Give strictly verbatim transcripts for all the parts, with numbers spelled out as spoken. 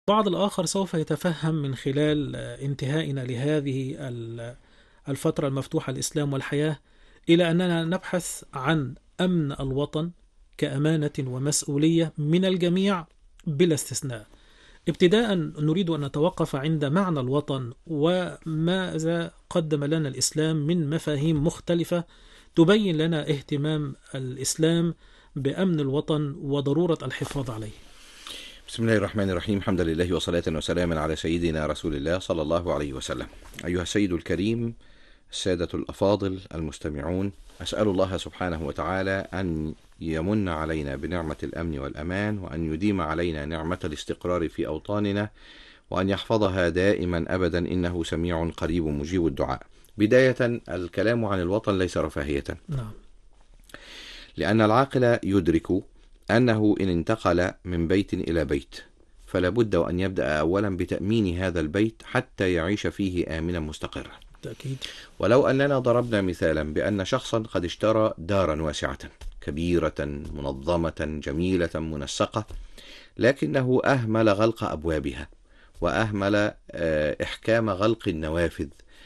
البعض الآخر سوف يتفهم من خلال انتهائنا لهذه الفترة المفتوحة الإسلام والحياة إلى أننا نبحث عن أمن الوطن كأمانة ومسؤولية من الجميع بلا استثناء. ابتداء نريد أن نتوقف عند معنى الوطن وماذا قدم لنا الإسلام من مفاهيم مختلفة تبين لنا اهتمام الإسلام بأمن الوطن وضرورة الحفاظ عليه. بسم الله الرحمن الرحيم. حمدا لله وصلاة وسلاما على سيدنا رسول الله صلى الله عليه وسلم. أيها السيد الكريم، السادة الأفاضل المستمعون، أسأل الله سبحانه وتعالى أن يمن علينا بنعمة الأمن والأمان، وأن يديم علينا نعمة الاستقرار في أوطاننا، وأن يحفظها دائما أبدا، إنه سميع قريب مجيب الدعاء. بداية، الكلام عن الوطن ليس رفاهية، نعم. لأن العاقل يدرك أنه إن انتقل من بيت إلى بيت فلا بد وأن يبدأ أولا بتأمين هذا البيت حتى يعيش فيه آمنا مستقرا. تأكيد. ولو أننا ضربنا مثالا بأن شخصا قد اشترى دارا واسعة كبيرة منظمة جميلة منسقة، لكنه أهمل غلق أبوابها وأهمل إحكام غلق النوافذ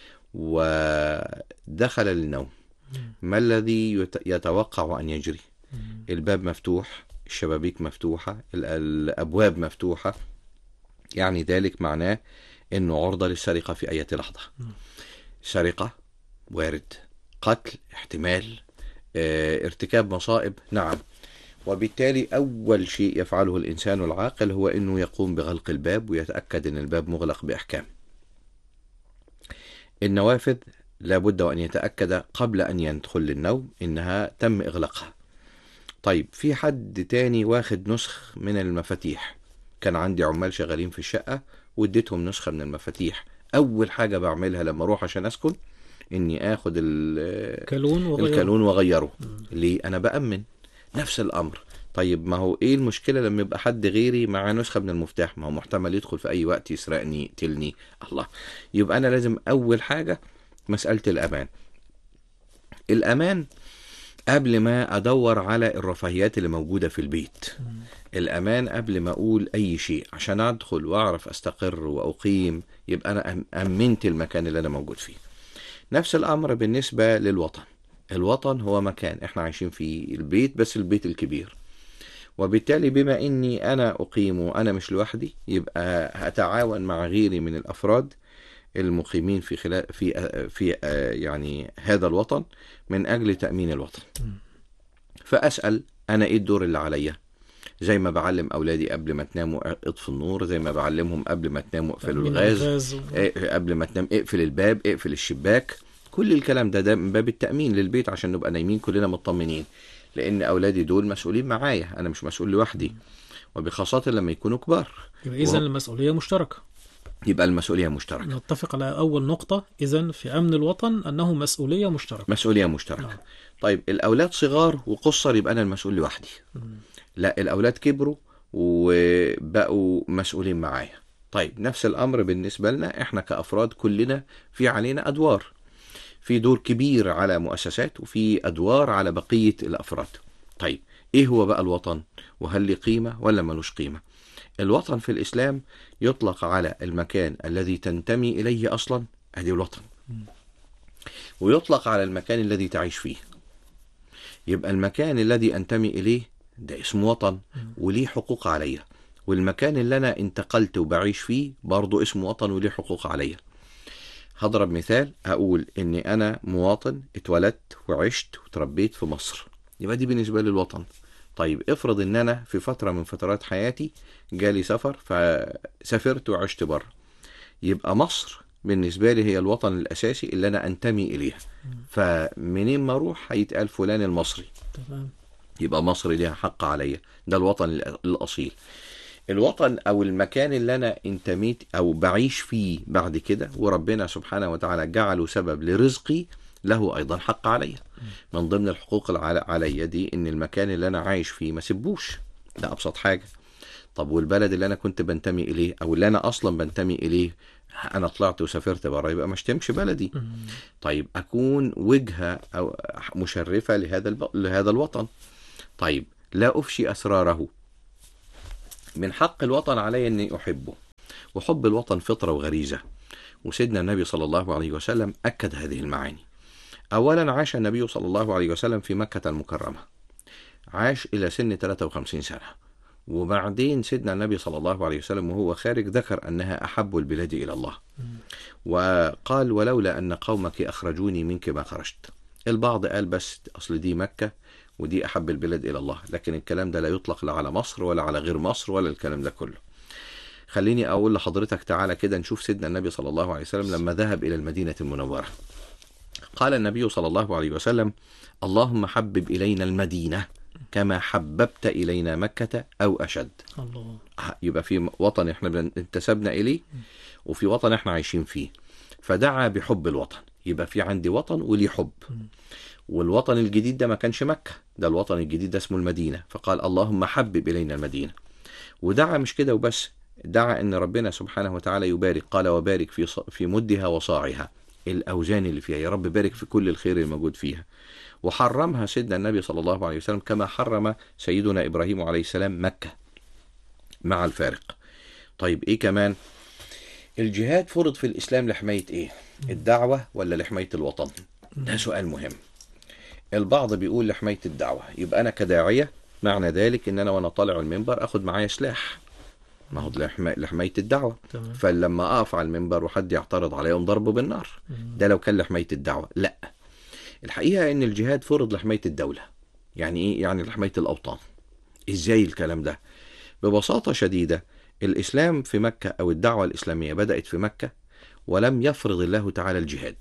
ودخل للنوم، ما الذي يتوقع أن يجري؟ الباب مفتوح، الشبابيك مفتوحة، الأبواب مفتوحة، يعني ذلك معناه أنه عرضة للسرقة في أي لحظة. سرقة وارد، قتل احتمال، اه، ارتكاب مصائب نعم. وبالتالي أول شيء يفعله الإنسان العاقل هو أنه يقوم بغلق الباب ويتأكد أن الباب مغلق بإحكام. النوافذ لابد وأن يتأكد قبل أن يدخل للنوم أنها تم إغلاقها. طيب، في حد تاني واخد نسخ من المفاتيح، كان عندي عمال شغالين في الشقة واديتهم نسخة من المفاتيح، أول حاجة بعملها لما أروح عشان أسكن إني آخد الكالون وغيره. الكالون وغيره. ليه؟ أنا بأمن. نفس الأمر. طيب، ما هو إيه المشكلة لما يبقى حد غيري مع نسخة من المفتاح؟ ما هو محتمل يدخل في أي وقت يسرقني يقتلني. الله، يبقى أنا لازم أول حاجة مسألة الأمان. الأمان قبل ما أدور على الرفاهيات اللي موجودة في البيت. الأمان قبل ما أقول أي شيء، عشان أدخل وأعرف أستقر وأقيم، يبقى أنا أمنت المكان اللي أنا موجود فيه. نفس الأمر بالنسبة للوطن. الوطن هو مكان إحنا عايشين فيه، البيت، بس البيت الكبير. وبالتالي بما إني أنا أقيم وأنا مش لوحدي، يبقى هتعاون مع غيري من الأفراد المقيمين في خلال في في يعني هذا الوطن من أجل تأمين الوطن. فأسأل أنا إيه الدور اللي عليا؟ زي ما بعلم أولادي قبل ما تناموا اطفوا النور، زي ما بعلمهم قبل ما تناموا اقفلوا الغاز، و... قبل ما تنام اقفل الباب، اقفل الشباك. كل الكلام ده ده من باب التأمين للبيت، عشان نبقى نايمين كلنا مطمنين، لأن أولادي دول مسؤولين معايا، أنا مش مسؤول لوحدي، وبخاصة لما يكونوا كبار. يبقى إذن وهو... المسؤولية مشتركة. يبقى المسؤولية مشتركة. نتفق على أول نقطة إذن في أمن الوطن أنه مسؤولية مشتركة. مسؤولية مشتركة. نعم. طيب، الأولاد صغار وقصر، يبقى أنا المسؤول لوحدي. م. لا، الأولاد كبروا وبقوا مسؤولين معايا. طيب، نفس الأمر بالنسبة لنا إحنا كأفراد، كلنا في علينا أدوار، في دور كبير على مؤسسات وفي أدوار على بقية الأفراد. طيب، إيه هو بقى الوطن؟ وهل له قيمة ولا ملوش قيمة؟ الوطن في الإسلام يطلق على المكان الذي تنتمي إليه أصلا، هذه الوطن، ويطلق على المكان الذي تعيش فيه. يبقى المكان الذي أنتمي إليه ده اسمه وطن وليه حقوق عليا، والمكان اللي أنا انتقلت وبعيش فيه برضو اسمه وطن وليه حقوق عليا. هضرب مثال، أقول إني أنا مواطن اتولدت وعشت وتربيت في مصر، يبقى دي بالنسبة لي الوطن. طيب، افرض إن أنا في فترة من فترات حياتي جالي سفر فسافرت وعشت بره، يبقى مصر بالنسبة لي هي الوطن الأساسي اللي أنا أنتمي إليه. فمنين ما أروح هيتقال فلان المصري. تمام. يبقى مصر ليها حق عليا، ده الوطن الأصيل. الوطن أو المكان اللي أنا انتميت أو بعيش فيه بعد كده، وربنا سبحانه وتعالى جعله سبب لرزقي، له أيضا حق عليا. من ضمن الحقوق عليا دي إن المكان اللي أنا عايش فيه ما سيبوش، ده أبسط حاجة. طب، والبلد اللي أنا كنت بنتمي إليه أو اللي أنا أصلا بنتمي إليه، أنا طلعت وسافرت بره، يبقى ما اشتمش بلدي. طيب، أكون وجهة أو مشرفة لهذا الب... لهذا الوطن. طيب، لا أفشي أسراره. من حق الوطن علي أني أحبه، وحب الوطن فطرة وغريزة، وسيدنا النبي صلى الله عليه وسلم أكد هذه المعاني. أولا عاش النبي صلى الله عليه وسلم في مكة المكرمة، عاش إلى سن ثلاثة وخمسين سنة، وبعدين سيدنا النبي صلى الله عليه وسلم وهو خارج ذكر أنها أحب البلاد إلى الله، وقال ولولا أن قومك أخرجوني منك ما خرجت. البعض قال بس أصل دي مكة ودي أحب البلاد إلى الله، لكن الكلام ده لا يطلق لا على مصر ولا على غير مصر ولا الكلام ده كله. خليني أقول لحضرتك تعالى كده نشوف سيدنا النبي صلى الله عليه وسلم لما ذهب إلى المدينة المنورة. قال النبي صلى الله عليه وسلم: اللهم حبب إلينا المدينة كما حببت إلينا مكة أو أشد. الله. يبقى في وطن احنا انتسبنا إليه وفي وطن احنا عايشين فيه، فدعا بحب الوطن. يبقى في عندي وطن وليه حب، والوطن الجديد ده ما كانش مكة، ده الوطن الجديد ده اسمه المدينة، فقال اللهم حبب إلينا المدينة. ودعا مش كده وبس، دعا ان ربنا سبحانه وتعالى يبارك، قال وبارك في في مدها وصاعها، الأوزان اللي فيها، يا رب بارك في كل الخير الموجود فيها. وحرمها سيدنا النبي صلى الله عليه وسلم كما حرم سيدنا إبراهيم عليه السلام مكة مع الفارق. طيب إيه كمان؟ الجهاد فرض في الإسلام لحماية إيه؟ الدعوة ولا لحماية الوطن؟ ده سؤال مهم. البعض بيقول لحماية الدعوة، يبقى أنا كداعية معنى ذلك إن أنا وأنا طالع المنبر أخد معايا سلاح، ما هو لحماية الدعوة. تمام. فلما أقف على المنبر وحد يعترض علي يقوم ضربه بالنار، ده لو كان لحماية الدعوة. لا، الحقيقة إن الجهاد فرض لحماية الدولة. يعني إيه؟ يعني لحماية الأوطان. إزاي الكلام ده؟ ببساطة شديدة، الإسلام في مكة أو الدعوة الإسلامية بدأت في مكة ولم يفرض الله تعالى الجهاد.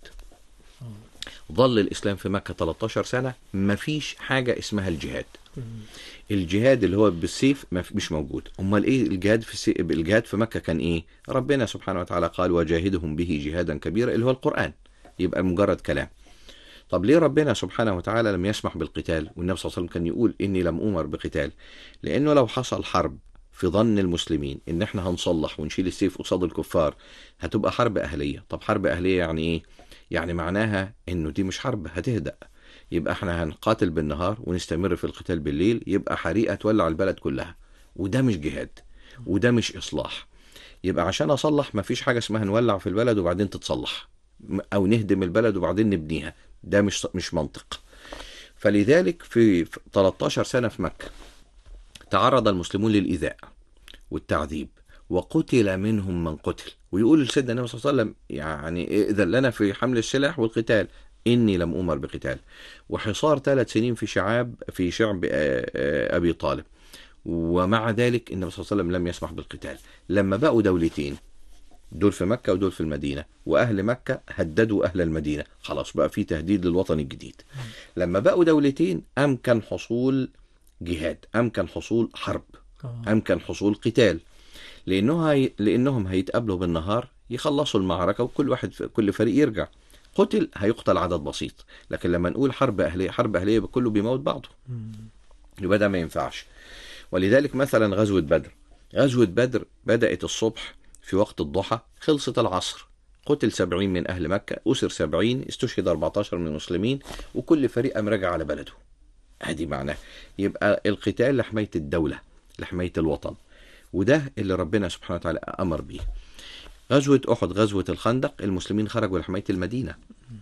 ظل الإسلام في مكة ثلاثة عشر سنة مفيش حاجة اسمها الجهاد. الجهاد اللي هو بالسيف مش موجود. امال ايه الجهاد في السيف؟ الجهاد في مكة كان ايه؟ ربنا سبحانه وتعالى قال وجاهدهم به جهادا كبيرا، اللي هو القرآن، يبقى مجرد كلام. طب ليه ربنا سبحانه وتعالى لم يسمح بالقتال؟ والنبي صلى الله عليه وسلم كان يقول إني لم أمر بقتال، لأنه لو حصل حرب في ظن المسلمين إن احنا هنصلح ونشيل السيف قصاد الكفار هتبقى حرب أهلية. طب حرب أهلية يعني إيه؟ يعني معناها إنه دي مش حرب هتهدأ، يبقى احنا هنقاتل بالنهار ونستمر في القتال بالليل، يبقى حريقة تولع البلد كلها، وده مش جهاد وده مش إصلاح. يبقى عشان أصلح مفيش حاجة اسمها نولع في البلد وبعدين تتصلح، أو نهدم البلد وبعدين نبنيها، ده مش مش منطق. فلذلك في ثلاثة عشر سنة في مكة تعرض المسلمون للإيذاء والتعذيب، وقتل منهم من قتل. ويقول سيدنا النبي صلى الله عليه وسلم يعني إذن لنا في حمل السلاح والقتال إني لم أمر بقتال. وحصار ثلاث سنين في شعاب في شعب أبي طالب، ومع ذلك النبي صلى الله عليه وسلم لم يسمح بالقتال. لما بقوا دولتين، دول في مكة ودول في المدينة، وأهل مكة هددوا أهل المدينة، خلاص بقى في تهديد للوطن الجديد. لما بقوا دولتين أمكن حصول جهاد، أمكن حصول حرب، أمكن حصول قتال، لأنه هي... لأنهم هيتقابلوا بالنهار يخلصوا المعركة وكل واحد في... كل فريق يرجع. قتل هيقتل عدد بسيط، لكن لما نقول حرب أهلية، حرب أهلية كله بيموت بعضه، يبقى ده ما ينفعش. ولذلك مثلا غزوة بدر، غزوة بدر بدأت الصبح في وقت الضحى، خلصت العصر، قتل سبعين من أهل مكة، أسر سبعين، استشهد أربعة عشر من المسلمين، وكل فريق أم رجع على بلده. هذه معناه يبقى القتال لحماية الدولة، لحماية الوطن، وده اللي ربنا سبحانه وتعالى أمر به. غزوة أحد، غزوة الخندق، المسلمين خرجوا لحماية المدينة.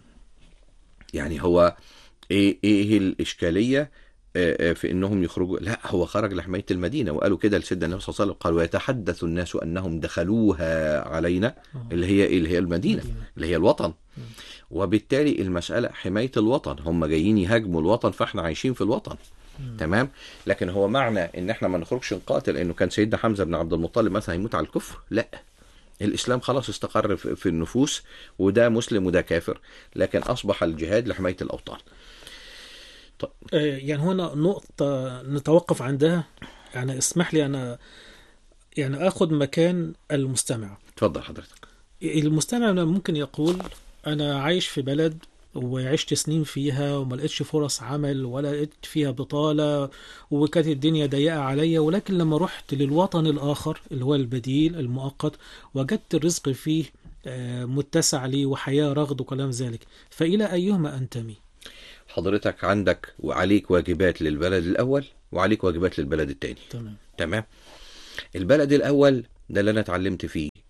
يعني هو إيه, إيه الإشكالية في إنهم يخرجوا؟ لا، هو خرج لحماية المدينة، وقالوا كده لسيدنا النبي صلى الله عليه وسلم، قال ويتحدث الناس أنهم دخلوها علينا، اللي هي اللي هي المدينة، اللي هي الوطن. وبالتالي المسألة حماية الوطن، هم جايين يهاجموا الوطن فاحنا عايشين في الوطن. تمام. لكن هو معنى ان احنا ما نخرجش نقاتل انه كان سيدنا حمزة بن عبد المطلب مثلا يموت على الكفر؟ لا، الاسلام خلاص استقر في النفوس، وده مسلم وده كافر، لكن اصبح الجهاد لحماية الاوطان. طيب. يعني هنا نقطة نتوقف عندها، يعني اسمح لي انا يعني اخذ مكان المستمع. اتفضل حضرتك. المستمع ممكن يقول انا عايش في بلد وعشت سنين فيها وما لقيتش فرص عمل ولا لقيت فيها بطالة، وكانت الدنيا ضيقة عليا، ولكن لما رحت للوطن الآخر اللي هو البديل المؤقت وجدت الرزق فيه متسع لي وحياة رغد وكلام ذلك، فإلى أيهما أنتمي؟ حضرتك عندك وعليك واجبات للبلد الأول وعليك واجبات للبلد الثاني. تمام. تمام. البلد الأول ده اللي أنا اتعلمت فيه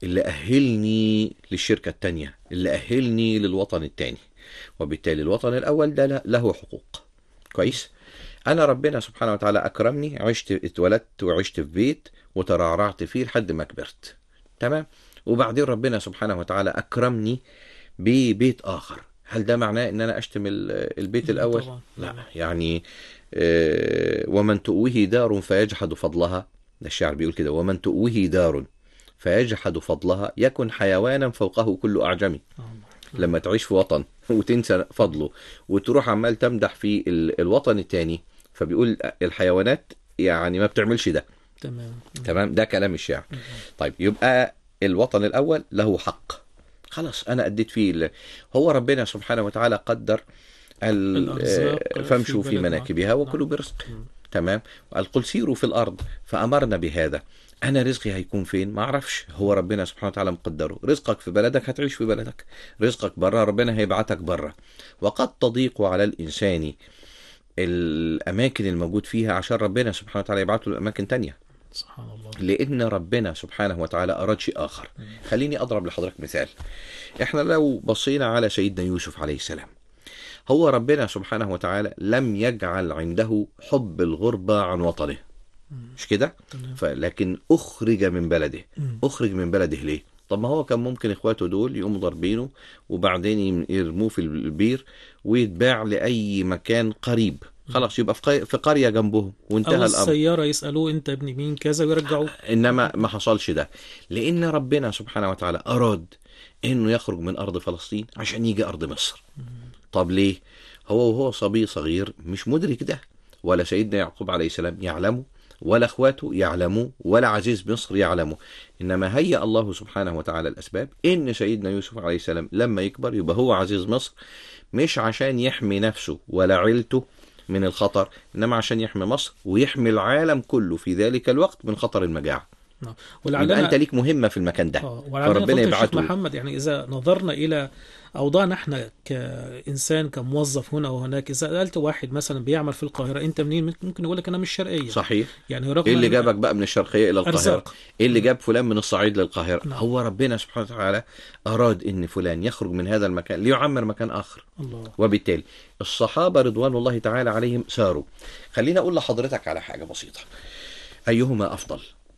اللي أهلني للشركة التانية، اللي أهلني للوطن التاني. وبالتالي الوطن الأول ده له حقوق. كويس. أنا ربنا سبحانه وتعالى أكرمني، عشت اتولدت وعشت في بيت وترعرعت فيه لحد ما كبرت، تمام. وبعدين ربنا سبحانه وتعالى أكرمني ببيت آخر. هل ده معناه ان انا اشتم البيت الاول؟ طبعا. لا، يعني آه، ومن تؤوه دار فيجحد فضلها، ده الشعر بيقول كده، ومن تؤوه دار فيجحد فضلها يكن حيوانا فوقه كل اعجمي. لما تعيش في وطن وتنسى فضله وتروح عمال تمدح في ال- الوطن التاني، فبيقول الحيوانات يعني ما بتعملش ده. تمام. تمام، ده كلام الشعر. طيب، يبقى الوطن الاول له حق، خلاص انا اديت فيه ال... هو ربنا سبحانه وتعالى قدر ال... الأرزاق فامشوا في في بلد مناكبها معين. وكلوا برزق. تمام. وقال قل سيروا في الارض فامرنا بهذا. انا رزقي هيكون فين؟ ما اعرفش، هو ربنا سبحانه وتعالى مقدره. رزقك في بلدك هتعيش في بلدك، رزقك بره ربنا هيبعتك بره. وقد تضيق على الانسان الاماكن الموجود فيها عشان ربنا سبحانه وتعالى يبعته لاماكن تانية، سبحان الله. لان ربنا سبحانه وتعالى اراد شيء اخر. خليني اضرب لحضرتك مثال. احنا لو بصينا على سيدنا يوسف عليه السلام، هو ربنا سبحانه وتعالى لم يجعل عنده حب الغربة عن وطنه، مش كده؟ لكن اخرج من بلده. اخرج من بلده ليه؟ طب ما هو كان ممكن اخواته دول يقوموا ضاربينه وبعدين يرموه في البير ويتباع لاي مكان قريب، خلاص يبقى في قرية جنبهم وانتهى أو الامر. السيارة يسألوه أنت ابن مين كذا ويرجعوه. انما ما حصلش ده، لان ربنا سبحانه وتعالى اراد انه يخرج من ارض فلسطين عشان يجي ارض مصر. طب ليه؟ هو وهو صبي صغير مش مدرك ده، ولا سيدنا يعقوب عليه السلام يعلمه، ولا اخواته يعلموا، ولا عزيز مصر يعلمه. انما هيأ الله سبحانه وتعالى الاسباب ان سيدنا يوسف عليه السلام لما يكبر يبقى هو عزيز مصر، مش عشان يحمي نفسه ولا عيلته من الخطر، انما عشان يحمي مصر ويحمي العالم كله في ذلك الوقت من خطر المجاعة. يبقى انت ليك مهمة في المكان ده، فربنا يبعته. محمد، يعني اذا نظرنا الى اوضاعنا احنا كانسان كموظف هنا وهناك، اذا سالت واحد مثلا بيعمل في القاهره انت منين، ممكن يقول لك انا من الشرقيه. صحيح. يعني رغم ايه اللي جابك بقى من الشرقيه الى القاهره؟ أرزاق. ايه اللي جاب فلان من الصعيد للقاهره؟ نعم. هو ربنا سبحانه وتعالى اراد ان فلان يخرج من هذا المكان ليعمر مكان اخر. الله. وبالتالي الصحابه رضوان الله تعالى عليهم ساروا. خليني اقول لحضرتك على حاجه بسيطه، ايهما افضل؟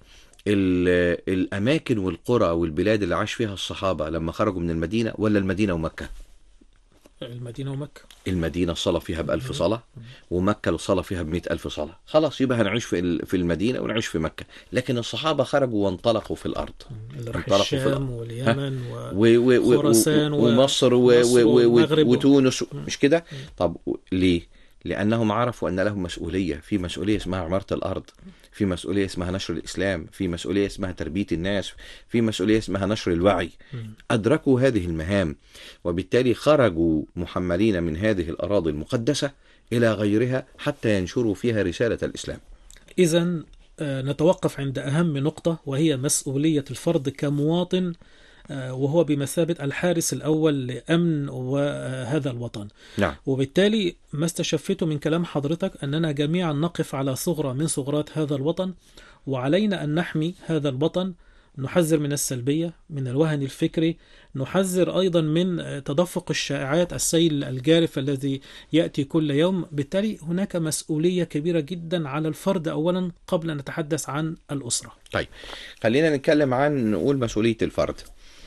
الاماكن والقرى والبلاد اللي عاش فيها الصحابه لما خرجوا من المدينه، ولا المدينه ومكه؟ المدينة ومكة. المدينة الصلاة فيها بألف صلاة، ومكة الصلاة فيها بمئة ألف صلاة. خلاص يبقى هنعيش في في المدينة ونعيش في مكة. لكن الصحابة خرجوا وانطلقوا في الأرض، انطلقوا في الشام واليمن وخراسان ومصر وتونس، مش كده؟ طب ليه؟ لأنهم عرفوا أن لهم مسؤولية، في مسؤولية اسمها عمارة الأرض، في مسؤولية اسمها نشر الإسلام، في مسؤولية اسمها تربية الناس، في مسؤولية اسمها نشر الوعي. أدركوا هذه المهام، وبالتالي خرجوا محملين من هذه الأراضي المقدسة إلى غيرها حتى ينشروا فيها رسالة الإسلام. إذن نتوقف عند أهم نقطة، وهي مسؤولية الفرد كمواطن، وهو بمثابة الحارس الأول لأمن وهذا الوطن. نعم. وبالتالي ما استشفته من كلام حضرتك أننا جميعا نقف على صغرى من صغرات هذا الوطن، وعلينا أن نحمي هذا الوطن، نحذر من السلبية، من الوهن الفكري، نحذر أيضا من تدفق الشائعات، السيل الجارف الذي يأتي كل يوم. بالتالي هناك مسؤولية كبيرة جدا على الفرد أولا قبل أن نتحدث عن الأسرة. طيب خلينا نتكلم عن نقول مسؤولية الفرد.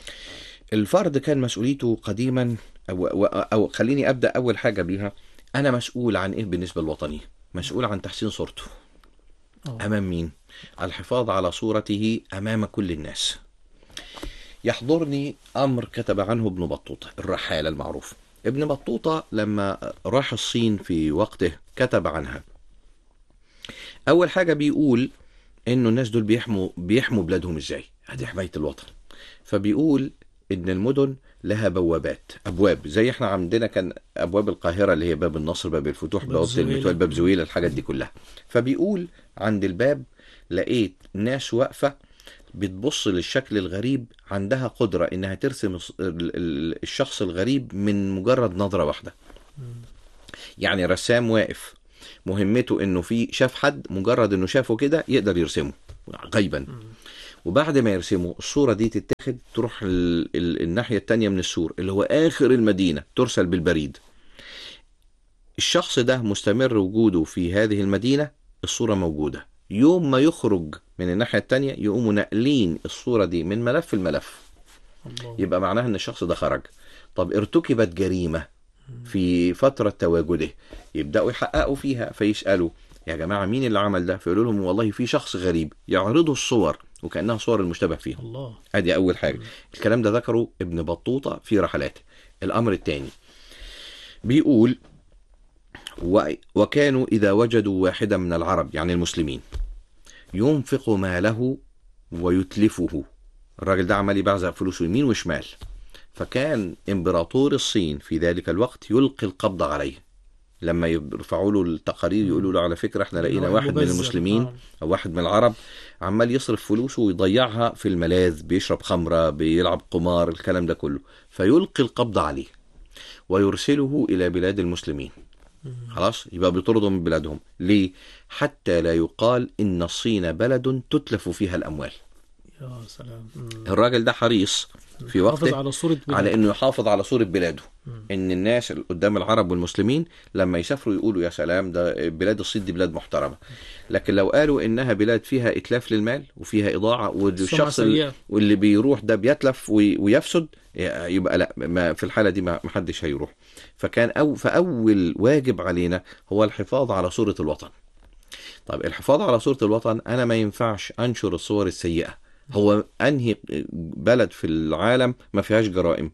الفرد كان مسؤوليته قديما أو, أو, أو خليني أبدأ أول حاجة بيها، أنا مسؤول عن إيه بالنسبة للوطني؟ مسؤول عن تحسين صورته. أوه. أمام مين؟ الحفاظ على صورته أمام كل الناس. يحضرني أمر كتب عنه ابن بطوطة الرحال المعروف. ابن بطوطة لما راح الصين في وقته كتب عنها. أول حاجة بيقول إنه الناس دول بيحموا بيحموا بلادهم إزاي؟ هذه حماية الوطن. فبيقول إن المدن لها بوابات، أبواب، زي إحنا عندنا كان أبواب القاهرة اللي هي باب النصر، باب الفتوح، باب المتوال، باب زويل، الحاجات دي كلها. فبيقول عند الباب لقيت ناس واقفة بتبص للشكل الغريب، عندها قدرة إنها ترسم الشخص الغريب من مجرد نظرة واحدة. يعني رسام واقف مهمته إنه في شاف حد، مجرد إنه شافه كده يقدر يرسمه غيبا. وبعد ما يرسموا الصورة دي تتاخد تروح ال... ال... الناحية التانية من السور اللي هو آخر المدينة، ترسل بالبريد. الشخص ده مستمر وجوده في هذه المدينة، الصورة موجودة. يوم ما يخرج من الناحية التانية يقوموا نقلين الصورة دي من ملف الملف، الله. يبقى معناها ان الشخص ده خرج. طب ارتكبت جريمة في فترة تواجده، يبدأوا يحققوا فيها، فيسألوا يا جماعة مين اللي عمل ده؟ فيقولوا لهم والله في شخص غريب، يعرضوا الصور وكأنها صور المشتبه فيها. الله. ادي اول حاجة. الكلام ده ذكره ابن بطوطة في رحلاته. الامر الثاني بيقول وكانوا إذا وجدوا واحدا من العرب يعني المسلمين ينفق ماله ويتلفه، الراجل ده عمال يبعزق فلوسه يمين وشمال، فكان إمبراطور الصين في ذلك الوقت يلقي القبض عليه. لما يرفعوا له التقارير يقولوا له على فكرة احنا لقينا واحد من المسلمين آه. أو واحد من العرب عمال يصرف فلوسه ويضيعها في الملاذ، بيشرب خمرة، بيلعب قمار، الكلام ده كله، فيلقي القبض عليه ويرسله إلى بلاد المسلمين. خلاص، يبقى بيطردوا من بلادهم. ليه؟ حتى لا يقال إن الصين بلد تتلف فيها الأموال. يا سلام. الراجل ده حريص في وقته على, صورة على إنه يحافظ على صورة بلاده. مم. إن الناس قدام العرب والمسلمين لما يسافروا يقولوا يا سلام ده بلاد الصين دي بلاد محترمة. لكن لو قالوا إنها بلاد فيها إتلاف للمال وفيها إضاعة والشخص واللي بيروح ده بيتلف ويفسد، يبقى لا، ما في الحالة دي ما حدش هيروح. فكان أو فأول واجب علينا هو الحفاظ على صورة الوطن. طيب الحفاظ على صورة الوطن، أنا ما ينفعش أنشر الصور السيئة. هو أنهي بلد في العالم ما فيهاش جرائم؟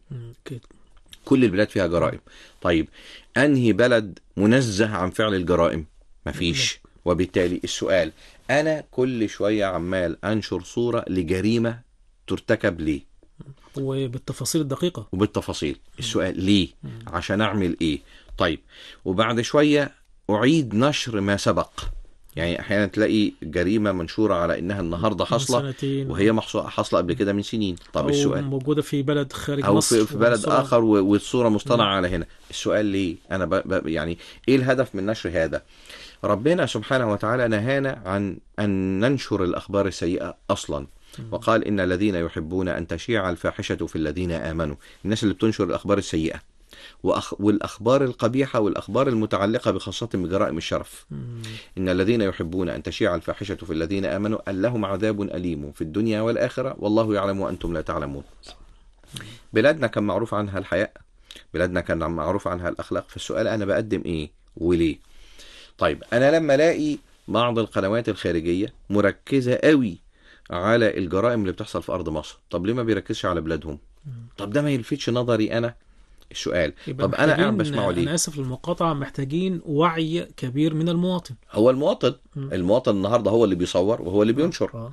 كل البلاد فيها جرائم. طيب أنهي بلد منزه عن فعل الجرائم؟ ما فيش. وبالتالي السؤال، أنا كل شوية عمال أنشر صورة لجريمة ترتكب ليه؟ وبالتفاصيل الدقيقة وبالتفاصيل. السؤال ليه؟ عشان أعمل إيه؟ طيب وبعد شوية أعيد نشر ما سبق. يعني أحيانا تلاقي جريمة منشورة على إنها النهاردة حصلة وهي حصلة قبل كده من سنين. طب أو السؤال موجودة في بلد خارج أو مصر أو في بلد آخر والصورة مصطنعة على هنا. السؤال ليه؟ أنا ب... ب... يعني إيه الهدف من نشر هذا؟ ربنا سبحانه وتعالى نهانا عن أن ننشر الأخبار السيئة أصلا، وقال إن الذين يحبون أن تشيع الفاحشة في الذين آمنوا، الناس اللي بتنشر الأخبار السيئة وأخ... والأخبار القبيحة والأخبار المتعلقة بخاصة بجرائم الشرف. مم. إن الذين يحبون أن تشيع الفاحشة في الذين آمنوا أن لهم عذاب أليم في الدنيا والآخرة والله يعلم وأنتم لا تعلمون. بلادنا كان معروف عنها الحياء، بلادنا كان معروف عنها الأخلاق. فالسؤال أنا بقدم إيه وليه؟ طيب أنا لما ألاقي بعض القنوات الخارجية مركزة قوي على الجرائم اللي بتحصل في أرض مصر، طب ليه ما بيركزش على بلادهم؟ طب ده ما يلفتش نظري أنا؟ السؤال طب أنا قاعد بسمعه ليه؟ أنا آسف للمقاطعة، محتاجين وعي كبير من المواطن. هو المواطن م. المواطن النهاردة هو اللي بيصور وهو اللي بينشر. آه.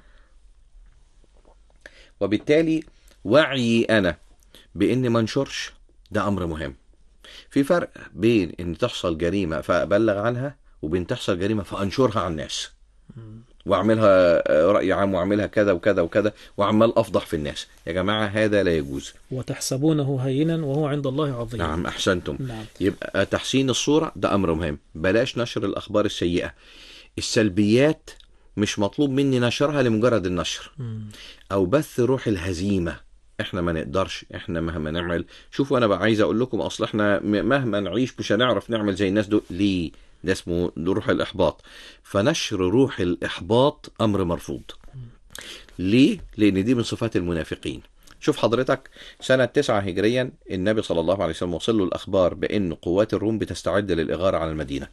وبالتالي وعي أنا بإني ما انشرش ده أمر مهم. في فرق بين إن تحصل جريمة فأبلغ عنها وبين تحصل جريمة فأنشرها على الناس م. واعملها رأي عام واعملها كذا وكذا وكذا وعمال أفضح في الناس. يا جماعة هذا لا يجوز. وتحسبونه هينا وهو عند الله عظيم. نعم أحسنتم. نعم. يبقى تحسين الصورة ده أمر مهم. بلاش نشر الأخبار السيئة. السلبيات مش مطلوب مني نشرها لمجرد النشر م. أو بث روح الهزيمة. احنا ما نقدرش، احنا مهما نعمل. شوفوا أنا بقى عايز أقول لكم أصل احنا مهما نعيش مش هنعرف نعمل زي الناس دول. ليه؟ ده اسمه روح الإحباط. فنشر روح الإحباط أمر مرفوض. ليه؟ لأن دي من صفات المنافقين. شوف حضرتك سنة تسعة هجريا النبي صلى الله عليه وسلم وصل له الأخبار بأن قوات الروم بتستعد للإغارة على المدينة.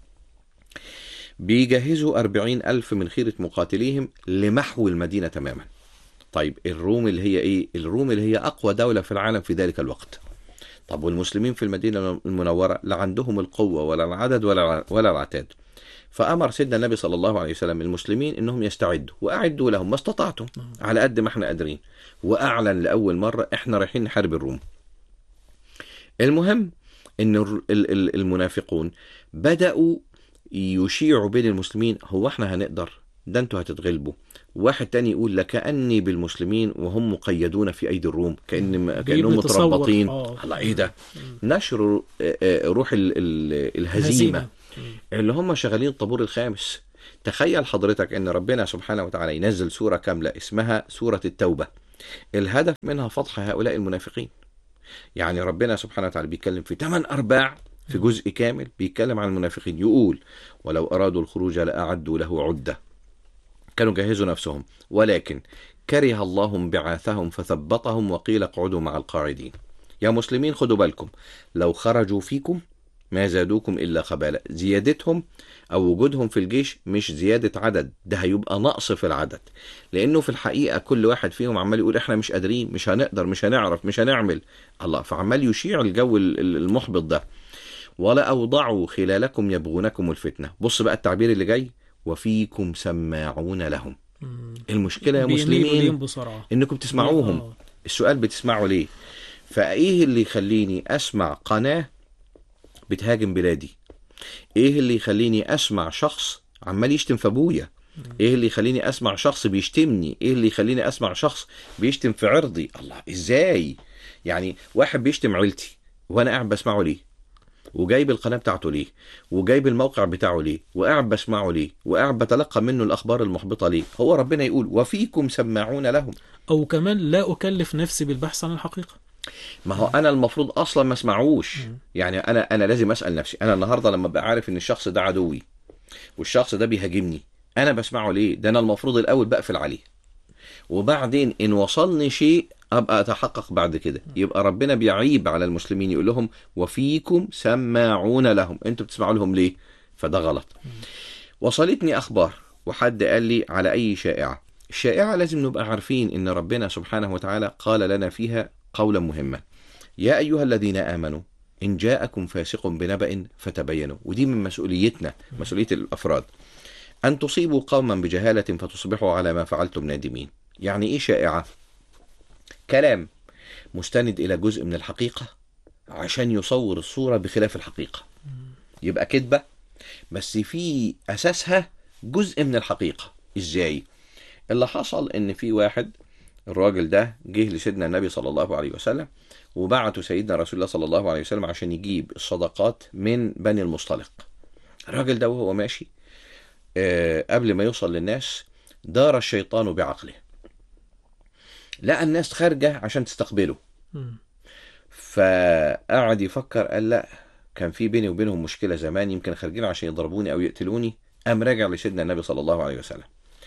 بيجهزوا أربعين ألف من خيرة مقاتليهم لمحو المدينة تماما. طيب الروم اللي هي إيه؟ الروم اللي هي أقوى دولة في العالم في ذلك الوقت. طب والمسلمين في المدينة المنورة لا عندهم القوة ولا العدد ولا ولا العتاد. فأمر سيدنا النبي صلى الله عليه وسلم المسلمين إنهم يستعدوا وأعدوا لهم ما استطعتم على قد ما احنا قادرين. وأعلن لأول مرة إحنا رايحين نحارب الروم. المهم إن المنافقون بدأوا يشيعوا بين المسلمين هو احنا هنقدر؟ ده انتوا هتتغلبوا. واحد تاني يقول لكأني بالمسلمين وهم مقيدون في أيدي الروم، كأن كأنهم متربطين. الله ايه ده؟ نشر روح الهزيمة اللي هم شغالين الطابور الخامس تخيل حضرتك ان ربنا سبحانه وتعالى ينزل سورة كاملة اسمها سورة التوبة، الهدف منها فضح هؤلاء المنافقين. يعني ربنا سبحانه وتعالى بيتكلم في ثمان أرباع في جزء كامل بيتكلم عن المنافقين، يقول ولو أرادوا الخروج لأعدوا له عدة، كانوا جهزوا نفسهم، ولكن كره الله انبعاثهم فثبطهم وقيل اقعدوا مع القاعدين. يا مسلمين خدوا بالكم، لو خرجوا فيكم ما زادوكم إلا خبالة. زيادتهم أو وجودهم في الجيش مش زيادة عدد، ده هيبقى نقص في العدد، لأنه في الحقيقة كل واحد فيهم عمال يقول إحنا مش قادرين، مش هنقدر، مش هنعرف، مش هنعمل. الله، فعمال يشيع الجو المحبط ده. ولا أوضعوا خلالكم يبغونكم الفتنة. بص بقى التعبير اللي جاي، وفيكم سماعون لهم. المشكلة يا مسلمين إنكم تسمعوهم. السؤال بتسمعوا ليه؟ فإيه اللي يخليني أسمع قناة بتهاجم بلادي؟ ايه اللي يخليني اسمع شخص عمال يشتم في ابويا؟ ايه اللي يخليني اسمع شخص بيشتمني؟ ايه اللي يخليني اسمع شخص بيشتم في عرضي؟ الله، ازاي؟ يعني واحد بيشتم عيلتي وانا قاعد بسمعه ليه؟ وجايب القناة بتاعته ليه؟ وجايب الموقع بتاعه ليه؟ وقاعد بسمعه ليه؟ وقاعد بتلقى منه الاخبار المحبطة ليه؟ هو ربنا يقول وفيكم سماعون لهم. او كمان لا اكلف نفسي بالبحث عن الحقيقة. ما هو انا المفروض اصلا ما اسمعوش. يعني انا انا لازم اسال نفسي، انا النهارده لما ابقى عارف ان الشخص ده عدوي والشخص ده بيهاجمني، انا بسمعه ليه؟ ده انا المفروض الاول بقفل عليه، وبعدين ان وصلني شيء ابقى اتحقق بعد كده. يبقى ربنا بيعيب على المسلمين، يقول لهم وفيكم سماعون لهم، انتوا بتسمعوا لهم ليه؟ فده غلط. وصلتني اخبار وحد قال لي على اي شائعه، الشائعه لازم نبقى عارفين ان ربنا سبحانه وتعالى قال لنا فيها قولا مهما، يا أيها الذين آمنوا إن جاءكم فاسق بنبأ فتبينوا. ودي من مسؤوليتنا، مسؤولية الأفراد، أن تصيبوا قوما بجهالة فتصبحوا على ما فعلتم نادمين. يعني إيه شائعة؟ كلام مستند إلى جزء من الحقيقة عشان يصور الصورة بخلاف الحقيقة، يبقى كذبة بس في أساسها جزء من الحقيقة. إزاي؟ اللي حصل إن في واحد، الراجل ده جه لسيدنا النبي صلى الله عليه وسلم وبعته سيدنا رسول الله صلى الله عليه وسلم عشان يجيب الصدقات من بني المصطلق. الراجل ده وهو ماشي آه قبل ما يوصل للناس دار الشيطان بعقله، لقى الناس خارجة عشان تستقبله، فقعد يفكر، قال لا، كان في بيني وبينهم مشكلة زمان، يمكن خارجين عشان يضربوني أو يقتلوني. قام راجع لسيدنا النبي صلى الله عليه وسلم.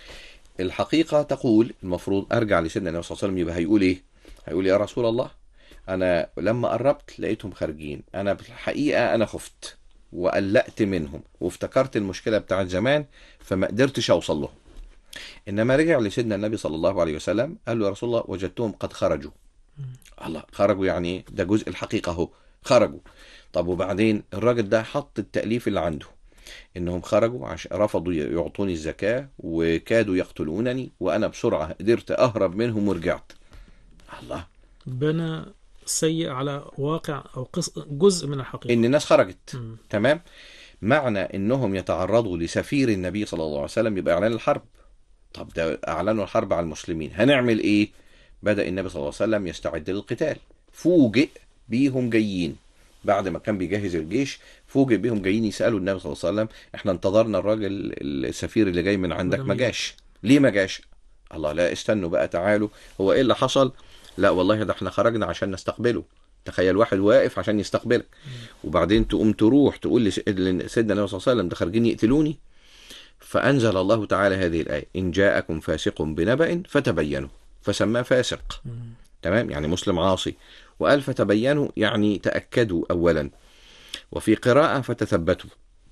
الحقيقة تقول المفروض أرجع لسيدنا النبي صلى الله عليه وسلم، يبقى هيقول إيه؟ هيقول يا رسول الله، أنا لما قربت لقيتهم خارجين، أنا بالحقيقة أنا خفت وقلقت منهم وافتكرت المشكلة بتاعت زمان فما قدرتش أوصل لهم. إنما رجع لسيدنا النبي صلى الله عليه وسلم قال له يا رسول الله وجدتهم قد خرجوا. الله، خرجوا يعني ده جزء الحقيقة اهو، خرجوا. طب وبعدين الراجل ده حط التأليف اللي عنده انهم خرجوا عشان رفضوا يعطوني الزكاة وكادوا يقتلونني وانا بسرعة قدرت اهرب منهم ورجعت. الله، بنى سيء على واقع او قص... جزء من الحقيقة ان الناس خرجت. م. تمام، معنى انهم يتعرضوا لسفير النبي صلى الله عليه وسلم يبقى اعلان الحرب. طب ده اعلنوا الحرب على المسلمين، هنعمل ايه؟ بدأ النبي صلى الله عليه وسلم يستعد للقتال، فوجئ بيهم جايين بعد ما كان بيجهز الجيش، فوجئ بيهم جايين يسألوا النبي صلى الله عليه وسلم احنا انتظرنا الراجل السفير اللي جاي من عندك ما جاش، ليه ما جاش؟ الله، لا استنوا بقى، تعالوا، هو ايه اللي حصل؟ لا والله ده احنا خرجنا عشان نستقبله. تخيل واحد واقف عشان يستقبلك وبعدين تقوم تروح تقول لسيدنا النبي صلى الله عليه وسلم ده خارجين يقتلوني. فأنزل الله تعالى هذه الآية إن جاءكم فاسق بنبأ فتبينوا، فسماه فاسق. تمام، يعني مسلم عاصي، وقال فتبينوا يعني تأكدوا أولا، وفي قراءة فتثبتوا.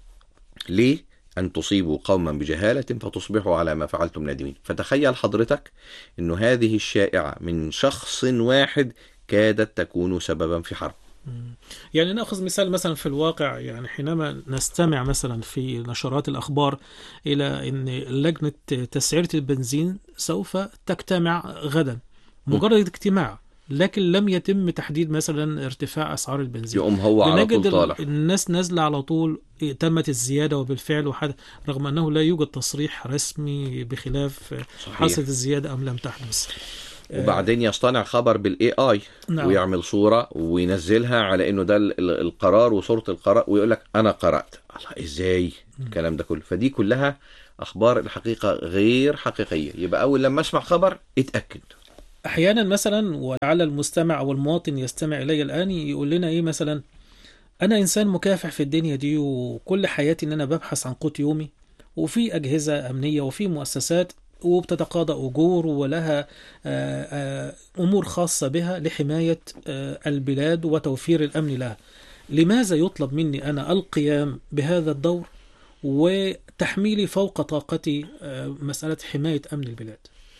ليه؟ أن تصيبوا قوما بجهالة فتصبحوا على ما فعلتم نادمين. فتخيل حضرتك أنه هذه الشائعة من شخص واحد كادت تكون سببا في حرب. يعني نأخذ مثال مثلا في الواقع، يعني حينما نستمع مثلا في نشرات الأخبار إلى أن لجنة تسعيرة البنزين سوف تجتمع غدا، مجرد اجتماع، لكن لم يتم تحديد مثلا ارتفاع أسعار البنزين، يقوم هو على طول طالع، الناس نازلة على طول، تمت الزيادة وبالفعل وحد، رغم أنه لا يوجد تصريح رسمي بخلاف حصلت الزيادة أم لم تحدث. وبعدين يصطنع خبر بالاي اي نعم. ويعمل صورة وينزلها على انه ده القرار وصورة القرار ويقول لك انا قرأت. الله، ازاي الكلام ده كله؟ فدي كلها اخبار الحقيقه غير حقيقيه، يبقى اول لما اسمع خبر اتاكد. احيانا مثلا، ولعل المستمع او المواطن يستمع الي الان يقول لنا ايه مثلا: انا انسان مكافح في الدنيا دي، وكل حياتي ان انا ببحث عن قوت يومي، وفي اجهزه امنيه وفي مؤسسات وبتتقاضى اجور ولها آه، آه، امور خاصه بها لحمايه آه، البلاد وتوفير الامن لها. لماذا يطلب مني انا القيام بهذا الدور وتحميلي فوق طاقتي آه، مساله حمايه امن البلاد؟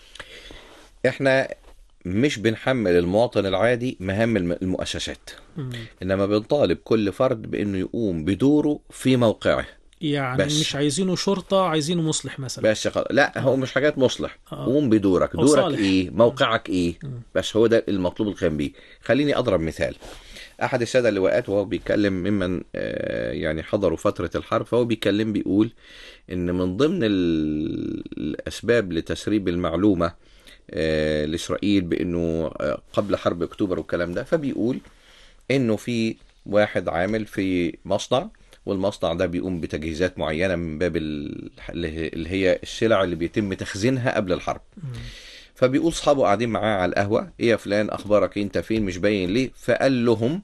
احنا مش بنحمل المواطن العادي مهام الم- المؤسسات، مم. انما بنطالب كل فرد بانه يقوم بدوره في موقعه. يعني بس مش عايزينه شرطه، عايزينه مصلح مثلا. بس خلاص. لا، هو اه مش حاجات مصلح. اه قوم بدورك، او دورك صالح. ايه، موقعك ايه. مم. بس هو ده المطلوب القيام بيه. خليني اضرب مثال. احد الساده اللواءات وهو بيتكلم ممن آه، يعني حضروا فتره الحرب، فهو بيتكلم بيقول ان من ضمن ال- الاسباب لتسريب المعلومه آه، لاسرائيل بانه آه، قبل حرب اكتوبر والكلام ده، فبيقول انه في واحد عامل في مصنع، والمصنع ده بيقوم بتجهيزات معينه من باب ال- اللي هي السلع اللي بيتم تخزينها قبل الحرب. مم. فبيقول صحابه قاعدين معاه على القهوه: ايه يا فلان، اخبارك إيه؟ انت فين مش باين ليه؟ فقال لهم: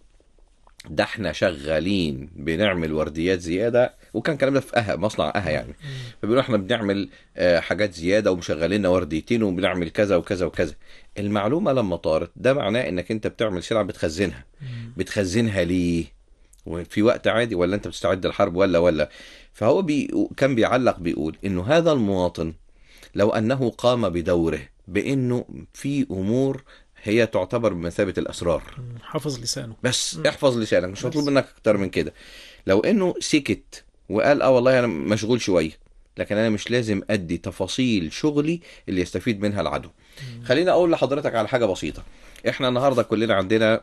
ده احنا شغالين بنعمل ورديات زياده. وكان الكلام ده في اها، مصنع اها يعني. مم. فبيقولوا احنا بنعمل آه، حاجات زياده ومشغلين ورديتين وبنعمل كذا وكذا وكذا. المعلومه لما طارت، ده معناه انك انت بتعمل سلعه بتخزنها. مم. بتخزنها ليه؟ وفي وقت عادي، ولا انت بتستعد للحرب، ولا ولا فهو بي كان بيعلق بيقول انه هذا المواطن لو انه قام بدوره بانه في امور هي تعتبر بمثابه الاسرار، مم. حافظ لسانه. بس مم. احفظ لسانك، مش مطلوب بس. منك اكتر من كده. لو انه سكت وقال اه والله انا مشغول شويه، لكن انا مش لازم ادي تفاصيل شغلي اللي يستفيد منها العدو. مم. خليني اقول لحضرتك على حاجه بسيطه. احنا النهارده كلنا عندنا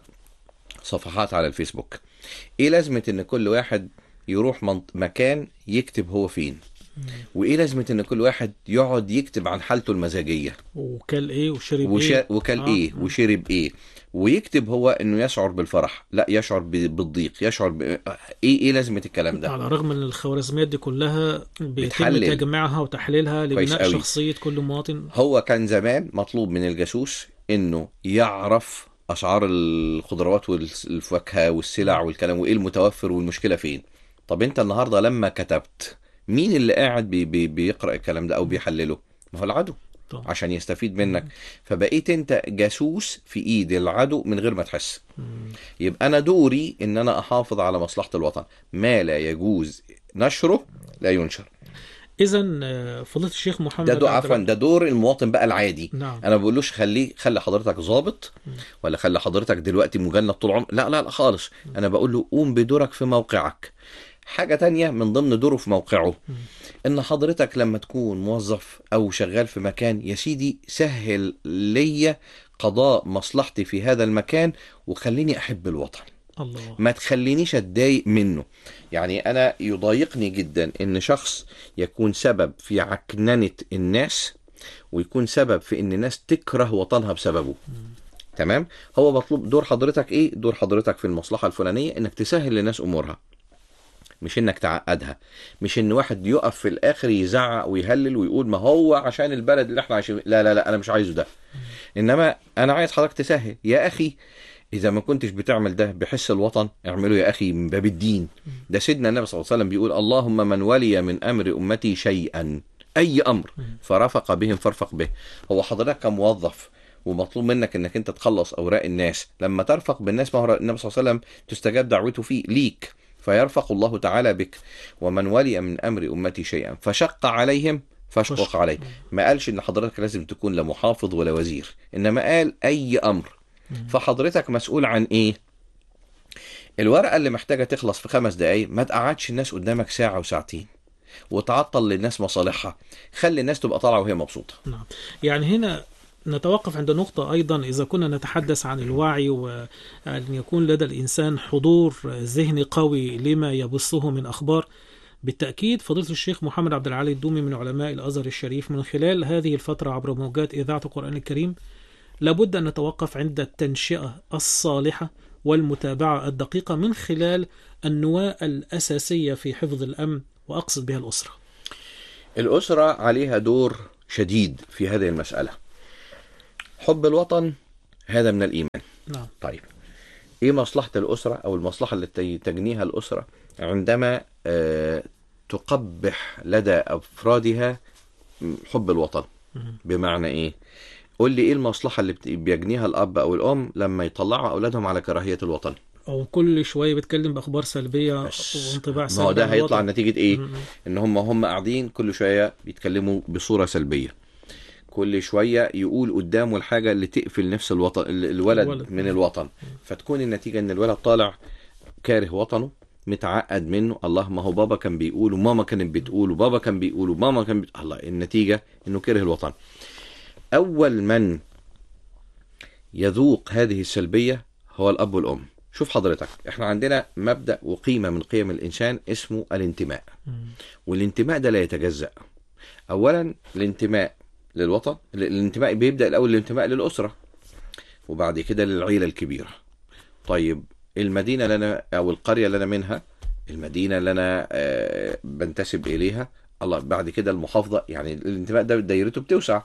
صفحات على الفيسبوك. ايه لازمه ان كل واحد يروح منط... مكان يكتب هو فين؟ مم. وايه لازمه ان كل واحد يقعد يكتب عن حالته المزاجيه؟ وكل ايه وشرب وش... ايه. وكل اه. ايه مم. وشرب ايه؟ ويكتب هو انه يشعر بالفرح، لا يشعر ب... بالضيق، يشعر ب... ايه ايه لازمه الكلام ده؟ على الرغم ان الخوارزميات دي كلها بيتم بتحلل تجميعها وتحليلها كويس لبناء قوي. شخصية كل مواطن. هو كان زمان مطلوب من الجاسوس انه يعرف اسعار الخضروات والفاكهه والسلع مم. والكلام، وايه المتوفر والمشكله فين. طب انت النهارده لما كتبت، مين اللي قاعد بي بي بيقرأ الكلام ده او مم. بيحلله؟ ما هو العدو، طبعا. عشان يستفيد منك. مم. فبقيت انت جاسوس في ايد العدو من غير ما تحس. مم. يبقى انا دوري ان انا احافظ على مصلحة الوطن. ما لا يجوز نشره لا ينشر. اذا آه، فضيلة الشيخ ده محمد دور عبد عفوا الع... ده دور المواطن بقى العادي. نعم. انا ما بقولوش خليه خلي حضرتك ضابط، مم. ولا خلي حضرتك دلوقتي مجند طول عمر، لا لا لا خالص. انا بقول له قوم بدورك في موقعك. حاجة تانية من ضمن دوره في موقعه، مم. ان حضرتك لما تكون موظف او شغال في مكان، يا سيدي سهل ليا قضاء مصلحتي في هذا المكان، وخليني احب الوطن. الله. ما تخلينيش اتضايق منه. يعني انا يضايقني جدا ان شخص يكون سبب في عكننة الناس، ويكون سبب في ان الناس تكره وطنها بسببه. مم. تمام. هو مطلوب دور حضرتك ايه؟ دور حضرتك في المصلحة الفلانية انك تسهل للناس امورها، مش انك تعقدها. مش ان واحد يقف في الاخر يزعق ويهلل ويقول ما هو عشان البلد اللي احنا عايشين. لا لا لا، انا مش عايزه ده. انما انا عايز حضرتك تسهل يا اخي. اذا ما كنتش بتعمل ده بحس الوطن، اعمله يا اخي من باب الدين. ده سيدنا النبي صلى الله عليه وسلم بيقول: اللهم من ولي من امر امتي شيئا، اي امر، فرفق بهم فارفق به. هو حضرتك كموظف ومطلوب منك انك انت تخلص اوراق الناس، لما ترفق بالناس، ما هو النبي صلى الله عليه وسلم تستجاب دعوته فيه ليك، فيرفق الله تعالى بك. ومن ولي من امر امتي شيئا فشق عليهم فاشقق عليه. ما قالش ان حضرتك لازم تكون لا محافظ ولا وزير، انما قال اي امر. فحضرتك مسؤول عن ايه؟ الورقة اللي محتاجة تخلص في خمس دقايق، ما تقعدش الناس قدامك ساعة وساعتين وتعطل للناس مصالحها. خلي الناس تبقى طالعة وهي مبسوطة. نعم. يعني هنا نتوقف عند نقطة أيضا، إذا كنا نتحدث عن الوعي وأن يكون لدى الإنسان حضور ذهني قوي لما يبثه من أخبار. بالتأكيد فضيلة الشيخ محمد عبد العالي الدومي من علماء الأزهر الشريف، من خلال هذه الفترة عبر موجات إذاعة القرآن الكريم، لابد أن نتوقف عند التنشئة الصالحة والمتابعة الدقيقة من خلال النواة الأساسية في حفظ الأمن، وأقصد بها الأسرة. الأسرة عليها دور شديد في هذه المسألة. حب الوطن هذا من الإيمان. نعم. طيب إيه مصلحة الأسرة أو المصلحة التي تجنيها الأسرة عندما آه تقبح لدى أفرادها حب الوطن؟ بمعنى إيه؟ قول لي إيه المصلحة اللي بيجنيها الأب أو الأم لما يطلعوا أولادهم على كراهية الوطن؟ او كل شويه بيتكلم باخبار سلبيه وانطباع سلبي. ما هو ده هيطلع الوطن. نتيجة ايه؟ م- ان هم هم قاعدين كل شوية بيتكلموا بصورة سلبية، كل شوية يقول قدامه الحاجة اللي تقفل نفس الوطن الولد, الولد. من الوطن، فتكون النتيجة ان الولد طالع كاره وطنه، متعقد منه. الله، ما هو بابا كان بيقول وماما كانت بتقول وبابا كان بيقول وماما كان بتقول. الله، النتيجة انه كره الوطن. اول من يذوق هذه السلبية هو الاب والام. شوف حضرتك، احنا عندنا مبدأ وقيمة من قيم الانسان اسمه الانتماء، والانتماء ده لا يتجزأ. اولا الانتماء للوطن، الانتماء بيبدأ الاول الانتماء للأسرة، وبعد كده للعيلة الكبيرة. طيب المدينة اللي انا او القرية اللي انا منها، المدينة اللي انا آه بنتسب اليها، الله، بعد كده المحافظة. يعني الانتماء ده دايرته بتوسع.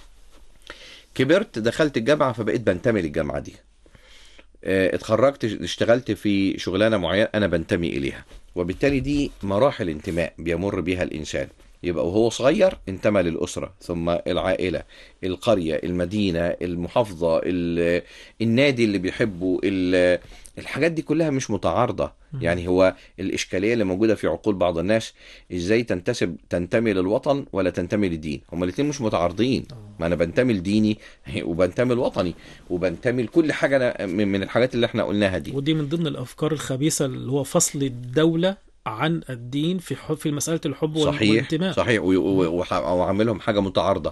كبرت دخلت الجامعة فبقيت بنتمي للجامعة دي، اه اتخرجت اشتغلت في شغلانة معينة انا بنتمي اليها، وبالتالي دي مراحل انتماء بيمر بها الانسان. يبقى وهو صغير انتمى للأسرة، ثم العائلة، القرية، المدينة، المحافظة، النادي اللي بيحبه. الحاجات دي كلها مش متعارضة. يعني هو الإشكالية اللي موجودة في عقول بعض الناس ازاي تنتسب تنتمي للوطن ولا تنتمي للدين. هما الاثنين مش متعارضين. ما انا بنتمي لديني وبنتمي لوطني وبنتمي لكل حاجة من الحاجات اللي احنا قلناها دي. ودي من ضمن الأفكار الخبيثة اللي هو فصل الدولة عن الدين في حب في مسألة الحب صحيح والانتماء. صحيح وعاملهم حاجة متعارضة.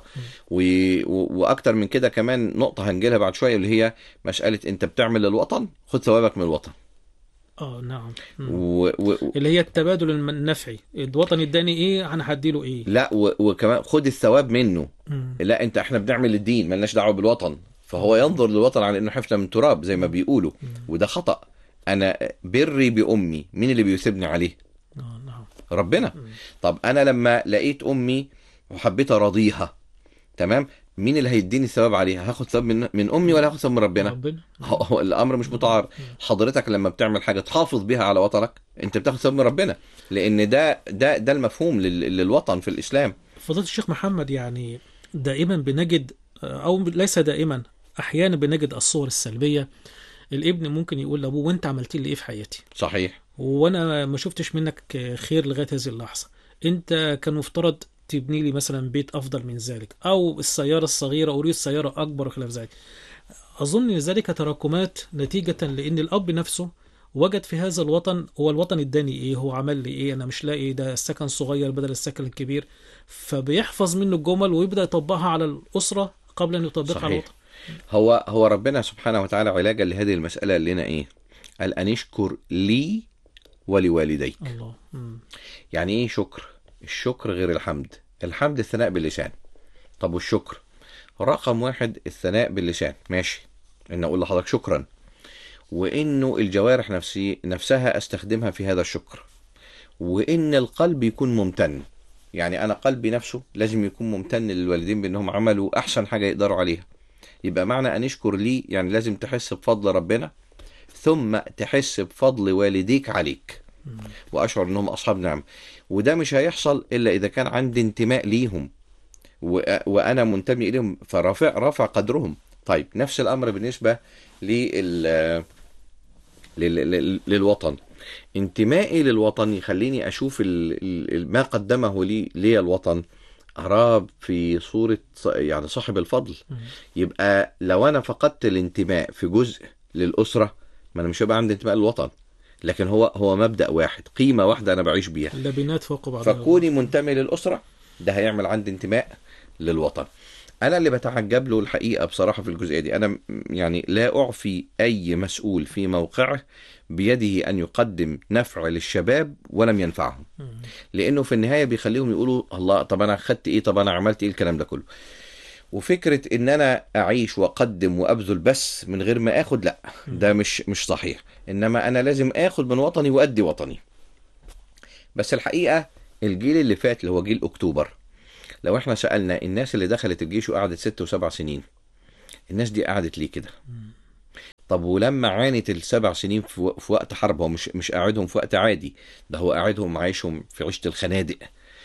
وأكتر من كده كمان نقطة هنجيلها بعد شوية، اللي هي مسألة أنت بتعمل للوطن خد ثوابك من الوطن. اه نعم. و... و... اللي هي التبادل النفعي، الوطن اداني ايه انا هديله ايه. لا و... وكمان خد الثواب منه. مم. لا انت احنا بنعمل للدين ملناش دعوة بالوطن. فهو ينظر للوطن على انه حفنة من تراب زي ما بيقولوا، وده خطأ. انا بري بأمي، مين اللي بيثبني عليه؟ اه نعم، ربنا. طب انا لما لقيت امي وحبيت اراضيها، تمام، مين اللي هيديني الثواب عليها؟ هاخد ثواب من من امي ولا هاخد ثواب من ربنا؟ ربنا. هو الامر مش متعارض. حضرتك لما بتعمل حاجه تحافظ بيها على وطنك انت بتاخد ثواب من ربنا، لان ده ده ده المفهوم لل... للوطن في الاسلام. فضيلة الشيخ محمد، يعني دائما بنجد، او ليس دائما، احيانا بنجد الصور السلبية. الابن ممكن يقول لابوه وانت عملت لي ايه في حياتي؟ صحيح. وانا ما شفتش منك خير لغايه هذه اللحظه. انت كان مفترض تبني لي مثلا بيت افضل من ذلك، او السياره الصغيره اريد سياره اكبر وخلاف ذلك. اظن ان ذلك تراكمات نتيجه لان الاب نفسه وجد في هذا الوطن، هو الوطن اداني ايه، هو عمل لي ايه، انا مش لاقي، ده السكن صغير بدل السكن الكبير. فبيحفظ منه الجمل ويبدا يطبقها على الاسره قبل ان يطبقها على الوطن. هو هو ربنا سبحانه وتعالى علاجا لهذه المساله قال لنا ايه؟ قال ان اشكر لي ولوالديك. الله. مم. يعني ايه شكر؟ الشكر غير الحمد. الحمد الثناء باللسان. طب والشكر؟ رقم واحد الثناء باللسان، ماشي، ان اقول لحضرتك شكرا، وانه الجوارح نفسي نفسها استخدمها في هذا الشكر، وان القلب يكون ممتن. يعني انا قلبي نفسه لازم يكون ممتن للوالدين بانهم عملوا احسن حاجة يقدروا عليها. يبقى معنى ان اشكر لي يعني لازم تحس بفضل ربنا، ثم تحس بفضل والديك عليك، واشعر انهم اصحاب نعم. وده مش هيحصل الا اذا كان عندي انتماء ليهم وانا منتمي اليهم، فرافع رافع قدرهم. طيب نفس الامر بالنسبه لل للوطن. انتمائي للوطن يخليني اشوف ال... ما قدمه لي لي الوطن، أراه في صورة يعني صاحب الفضل. يبقى لو أنا فقدت الانتماء في جزء للأسرة، ما أنا مش هيبقى عندي انتماء للوطن. لكن هو هو مبدأ واحد، قيمة واحدة أنا بعيش بيها، اللبنات فوق بعضها. فكوني منتمي للأسرة ده هيعمل عندي انتماء للوطن. أنا اللي بتعجب له الحقيقة بصراحة في الجزئية دي، أنا يعني لا أعفي أي مسؤول في موقعه بيده أن يقدم نفع للشباب ولم ينفعهم، لأنه في النهاية بيخليهم يقولوا الله، طب أنا خدت إيه، طب أنا عملت إيه، الكلام ده كله. وفكرة إن أنا أعيش وأقدم وأبذل بس من غير ما أخد، لا، ده مش مش صحيح. إنما أنا لازم أخد من وطني وأدي وطني. بس الحقيقة الجيل اللي فات اللي هو جيل أكتوبر لو احنا سألنا الناس اللي دخلت الجيش وقعدت ست وسبع سنين، الناس دي قعدت ليه كده؟ طب ولما عانت السبع سنين في و- في وقت حرب، هو مش مش قاعدهم في وقت عادي، ده هو قاعدهم عايشهم في عيشة الخنادق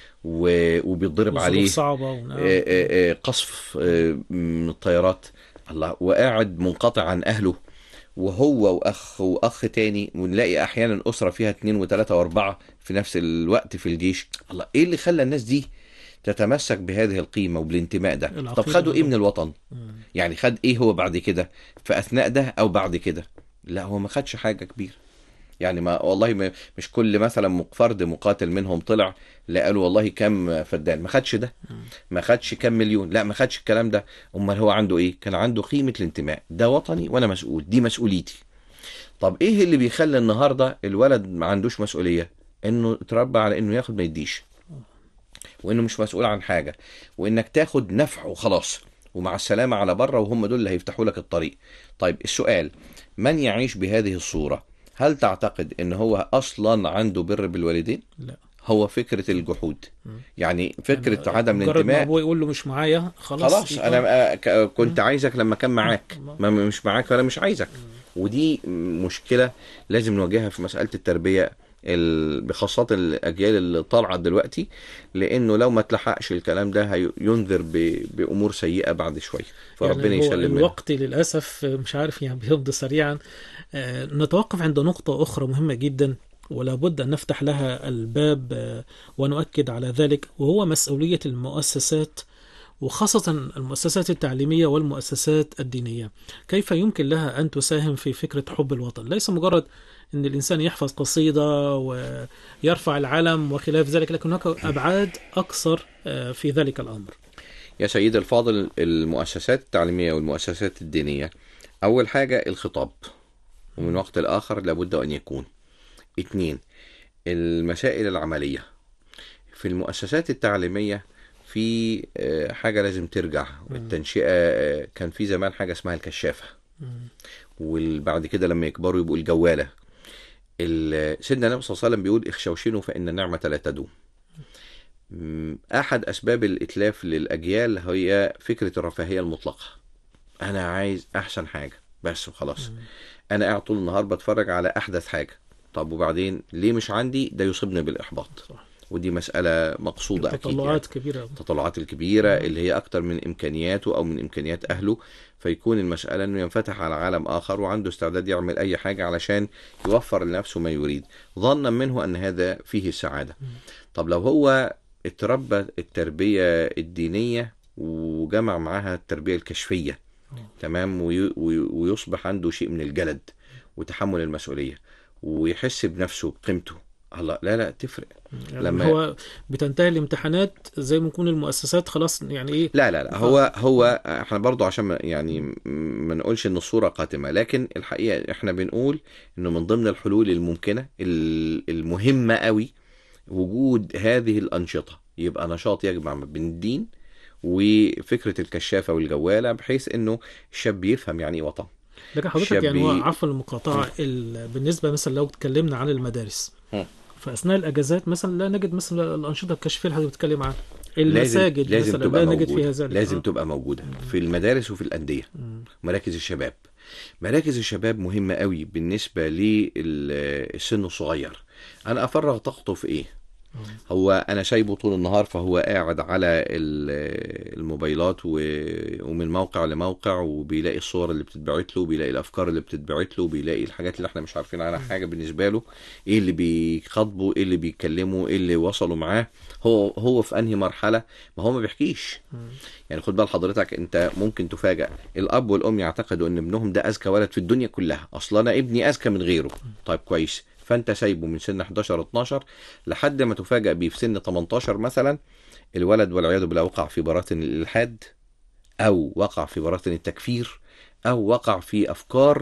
و- وبيتضرب والظروف عليه صعبة ونعم. آه، آه، آه، قصف آه، من الطيارات، الله، وقاعد منقطع عن أهله، وهو وأخ وأخ تاني، ونلاقي أحيانا أسرة فيها اتنين وتلاتة وأربعة في نفس الوقت في الجيش. الله، إيه اللي خلى الناس دي تتمسك بهذه القيمة وبالانتماء ده؟ طب العقيدة خدوا إيه من عندهم. الوطن؟ مم. يعني خد إيه هو بعد كده في أثناء ده أو بعد كده؟ لا، هو ما خدش حاجة كبيرة. يعني ما والله ما مش كل مثلا فرد مقاتل منهم طلع لا قالوا والله كم فدان، ما خدش ده، ما خدش كم مليون، لا ما خدش الكلام ده. امال هو عنده ايه؟ كان عنده قيمة الانتماء، ده وطني وانا مسؤول، دي مسؤوليتي. طب ايه اللي بيخلي النهاردة الولد ما عندوش مسؤولية؟ انه اتربى على انه ياخد ما يديش، وانه مش مسؤول عن حاجة، وانك تاخد نفع وخلاص ومع السلامة على بره، وهم دول اللي هيفتحوا لك الطريق. طيب السؤال، من يعيش بهذه الصورة هل تعتقد ان هو اصلا عنده بر بالوالدين؟ لا. هو فكرة الجحود، مم. يعني فكرة يعني عدم مجرد ما الانتماء. ابوه يقول له مش معايا خلاص خلاص يبقى. انا ك- كنت مم. عايزك لما كان معاك، مم. ما مش معاك فانا مش عايزك. ودي مشكلة لازم نواجهها في مسألة التربية، ال- بخاصة الأجيال اللي طالعة دلوقتي، لأنه لو ما تلحقش الكلام ده هينذر ب- بأمور سيئة بعد شوية، فربنا يعني هو يسلم منها. الوقت للأسف مش عارف يعني بيمضي سريعا. آه، نتوقف عند نقطة أخرى مهمة جدا ولا بد أن نفتح لها الباب، آه، ونؤكد على ذلك، وهو مسؤولية المؤسسات، وخاصة المؤسسات التعليمية والمؤسسات الدينية. كيف يمكن لها أن تساهم في فكرة حب الوطن؟ ليس مجرد أن الإنسان يحفظ قصيدة ويرفع العلم وخلاف ذلك، لكن هناك أبعاد أكثر آه، في ذلك الأمر. يا سيد الفاضل، المؤسسات التعليمية والمؤسسات الدينية، أول حاجة الخطاب، ومن وقت لآخر لابد أن يكون. اتنين، المسائل العملية في المؤسسات التعليمية، في آه، حاجة لازم ترجع التنشئة. آه، كان في زمان حاجة اسمها الكشافة، وبعد كده لما يكبروا يبقوا الجوالة. ال- سيدنا النبي صلى الله عليه وسلم بيقول اخشوشنوا فإن النعمة لا تدوم. م، أحد أسباب الإتلاف للأجيال هي فكرة الرفاهية المطلقة. أنا عايز أحسن حاجة بس وخلاص، أنا قاعد طول النهار بتفرج على أحدث حاجة، طب وبعدين ليه مش عندي؟ ده يصيبني بالإحباط. صح. ودي مسألة مقصودة أكيد، يعني تطلعات كبيرة. التطلعات الكبيرة اللي هي أكتر من إمكانياته أو من إمكانيات أهله، فيكون المسألة أنه ينفتح على عالم آخر وعنده استعداد يعمل أي حاجة علشان يوفر لنفسه ما يريد، ظنا منه أن هذا فيه السعادة. طب لو هو اتربى التربية الدينية وجمع معاها التربية الكشفية، تمام، وي- وي- ويصبح عنده شيء من الجلد وتحمل المسؤولية ويحس بنفسه بقيمته، الله، لا لا تفرق. يعني لما هو بتنتهي الامتحانات زي ما يكون المؤسسات خلاص يعني ايه. لا لا لا آه. هو هو احنا برضو عشان ما يعني ما نقولش ان الصورة قاتمة، لكن الحقيقة احنا بنقول انه من ضمن الحلول الممكنة ال- المهمة قوي وجود هذه الأنشطة، يبقى نشاط يجمع ما بين الدين وفكرة الكشافة والجوالة، بحيث انه الشاب يفهم يعني ايه وطن. لكن حضرتك الشاب يعني هو ي- عفوا المقاطعة، ال- بالنسبة مثلا لو اتكلمنا عن المدارس، هم. فأثناء الأجازات مثلا لا نجد مثلا الأنشطة الكشفية اللي حضرتك بتتكلم عنها. لازم المساجد لازم مثلا تبقى لا نجد فيها موجودة، ذلك. لازم آه. تبقى موجودة في المدارس وفي الأندية. مم. مراكز الشباب، مراكز الشباب مهمة قوي بالنسبة للسن الصغير. أنا أفرغ طاقته في إيه؟ هو أنا سايبه طول النهار فهو قاعد على ال- الموبايلات و- ومن موقع لموقع، وبيلاقي الصور اللي بتتبعت له، بيلاقي الأفكار اللي بتتبعت له، بيلاقي الحاجات اللي احنا مش عارفين عنها حاجة بالنسبة له، إيه اللي بيخاطبوا، إيه اللي بيتكلموا، إيه اللي وصلوا معاه، هو هو في أنهي مرحلة، ما هو ما بيحكيش. يعني خد بال حضرتك، انت ممكن تفاجأ الاب والام يعتقدوا ان ابنهم ده اذكى ولد في الدنيا كلها، اصلا انا ابني اذكى من غيره. طيب كويس، فانت سايبه من سن حداشر اتناشر لحد ما تفاجأ بيه في سن تمنتاشر مثلا، الولد والعياذ بالله وقع في براثن الالحاد، او وقع في براثن التكفير، او وقع في افكار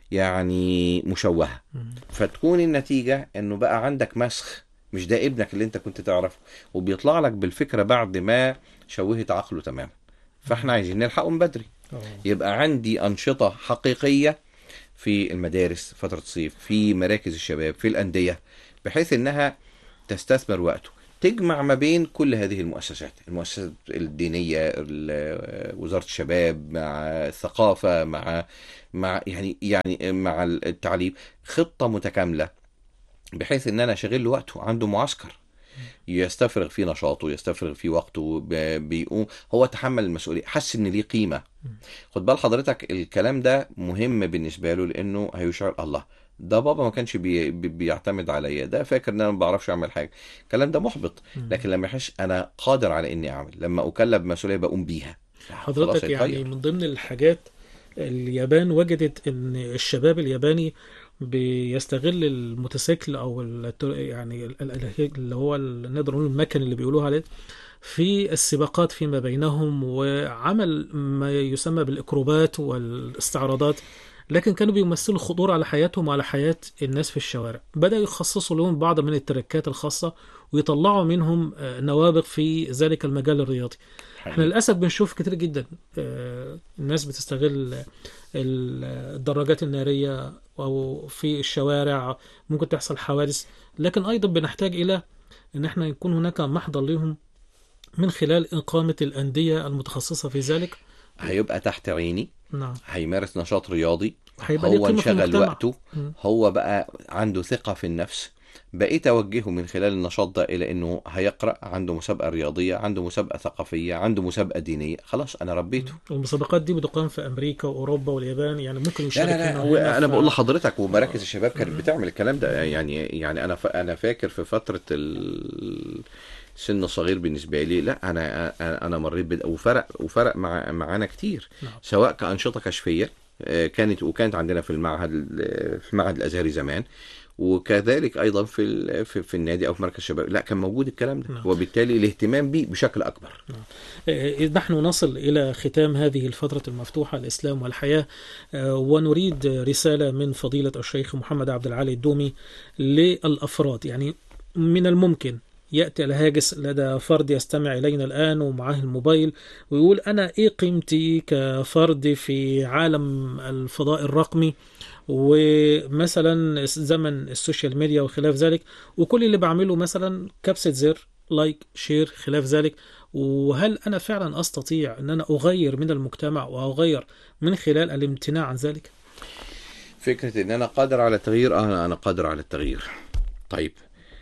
يعني مشوهة. فتكون النتيجة انه بقى عندك مسخ، مش ده ابنك اللي انت كنت تعرفه، وبيطلع لك بالفكرة بعد ما شوهت عقله تماما. فاحنا عايزين نلحقه من بدري. آه. يبقى عندي أنشطة حقيقية في المدارس فترة الصيف، في مراكز الشباب، في الأندية، بحيث انها تستثمر وقته. تجمع ما بين كل هذه المؤسسات، المؤسسات الدينية، وزارة الشباب، مع الثقافة، مع مع يعني يعني مع التعليم، خطة متكاملة بحيث ان انا اشغل له وقته، عنده معسكر يستفرغ فيه نشاطه، يستفرغ فيه وقته، ب- بيقوم هو تحمل المسؤولية، حس ان ليه قيمة. خد بال حضرتك، الكلام ده مهم بالنسبة له، لانه هيشعر الله ده بابا ما كانش بي بي- بيعتمد عليا، ده فاكر ان انا ما بعرفش اعمل حاجة. الكلام ده محبط. مم. لكن لما يحس انا قادر على اني اعمل، لما اكلف مسؤولية بقوم بيها، خلاص حضرتك يعني هيتغير. من ضمن الحاجات، اليابان وجدت ان الشباب الياباني بيستغل الموتوسيكل او الت- يعني ال- ال- اللي هو ال- نقدر نقول المكن اللي بيقولوها عليه في السباقات فيما بينهم، وعمل ما يسمى بالإكروبات والاستعراضات. لكن كانوا بيمثلوا خطورة على حياتهم وعلى حياة الناس في الشوارع. بدأوا يخصصوا لهم بعض من التركات الخاصة ويطلعوا منهم آه، نوابغ في ذلك المجال الرياضي. احنا حقيقي. للأسف بنشوف كتير جدا آه، الناس بتستغل ال- الدراجات النارية أو في الشوارع، ممكن تحصل حوادث. لكن أيضا بنحتاج إلى أن احنا يكون هناك محضر لهم من خلال إقامة الأندية المتخصصة في ذلك. هيبقى تحت عيني، نعم. هيمارس نشاط رياضي، هيبقى ليه هو قيمة في انشغل المجتمع. وقته، مم. هو بقى عنده ثقة في النفس، بقيت أوجهه من خلال النشاط ده إلى إنه هيقرأ، عنده مسابقة رياضية، عنده مسابقة ثقافية، عنده مسابقة دينية، خلاص أنا ربيته. المسابقات دي بتقام في أمريكا وأوروبا واليابان، يعني ممكن لا لا يشارك لا، هنا هو وهنا أنا بقول في. لحضرتك، ومراكز آه. الشباب كانت مم. بتعمل الكلام ده. يعني يعني أنا ف... أنا فاكر في فترة ال... سن صغير بالنسبة لي، لا أنا أنا أنا مريت بد... وفرق وفرق مع معانا كتير، نعم. سواء كأنشطة كشفية، آه، كانت وكانت عندنا في المعهد ال- في المعهد الازهري زمان، وكذلك ايضا في ال- في, في النادي او في مركز الشباب، لا كان موجود الكلام ده، نعم. وبالتالي الاهتمام بيه بشكل اكبر. نعم. آه، نحن نصل إلى ختام هذه الفترة المفتوحة، الإسلام والحياة، آه، ونريد رسالة من فضيلة الشيخ محمد عبد العالي الدومي للأفراد. يعني من الممكن يأتي الهاجس لدى فرد يستمع إلينا الآن ومعاه الموبايل ويقول أنا إيه قيمتي كفرد في عالم الفضاء الرقمي ومثلا زمن السوشيال ميديا وخلاف ذلك، وكل اللي بعمله مثلا كبسة زر لايك شير خلاف ذلك. وهل أنا فعلا أستطيع أن أنا أغير من المجتمع وأغير من خلال الامتناع عن ذلك؟ فكرة ان انا قادر على التغيير، اه انا أنا قادر على التغيير. طيب،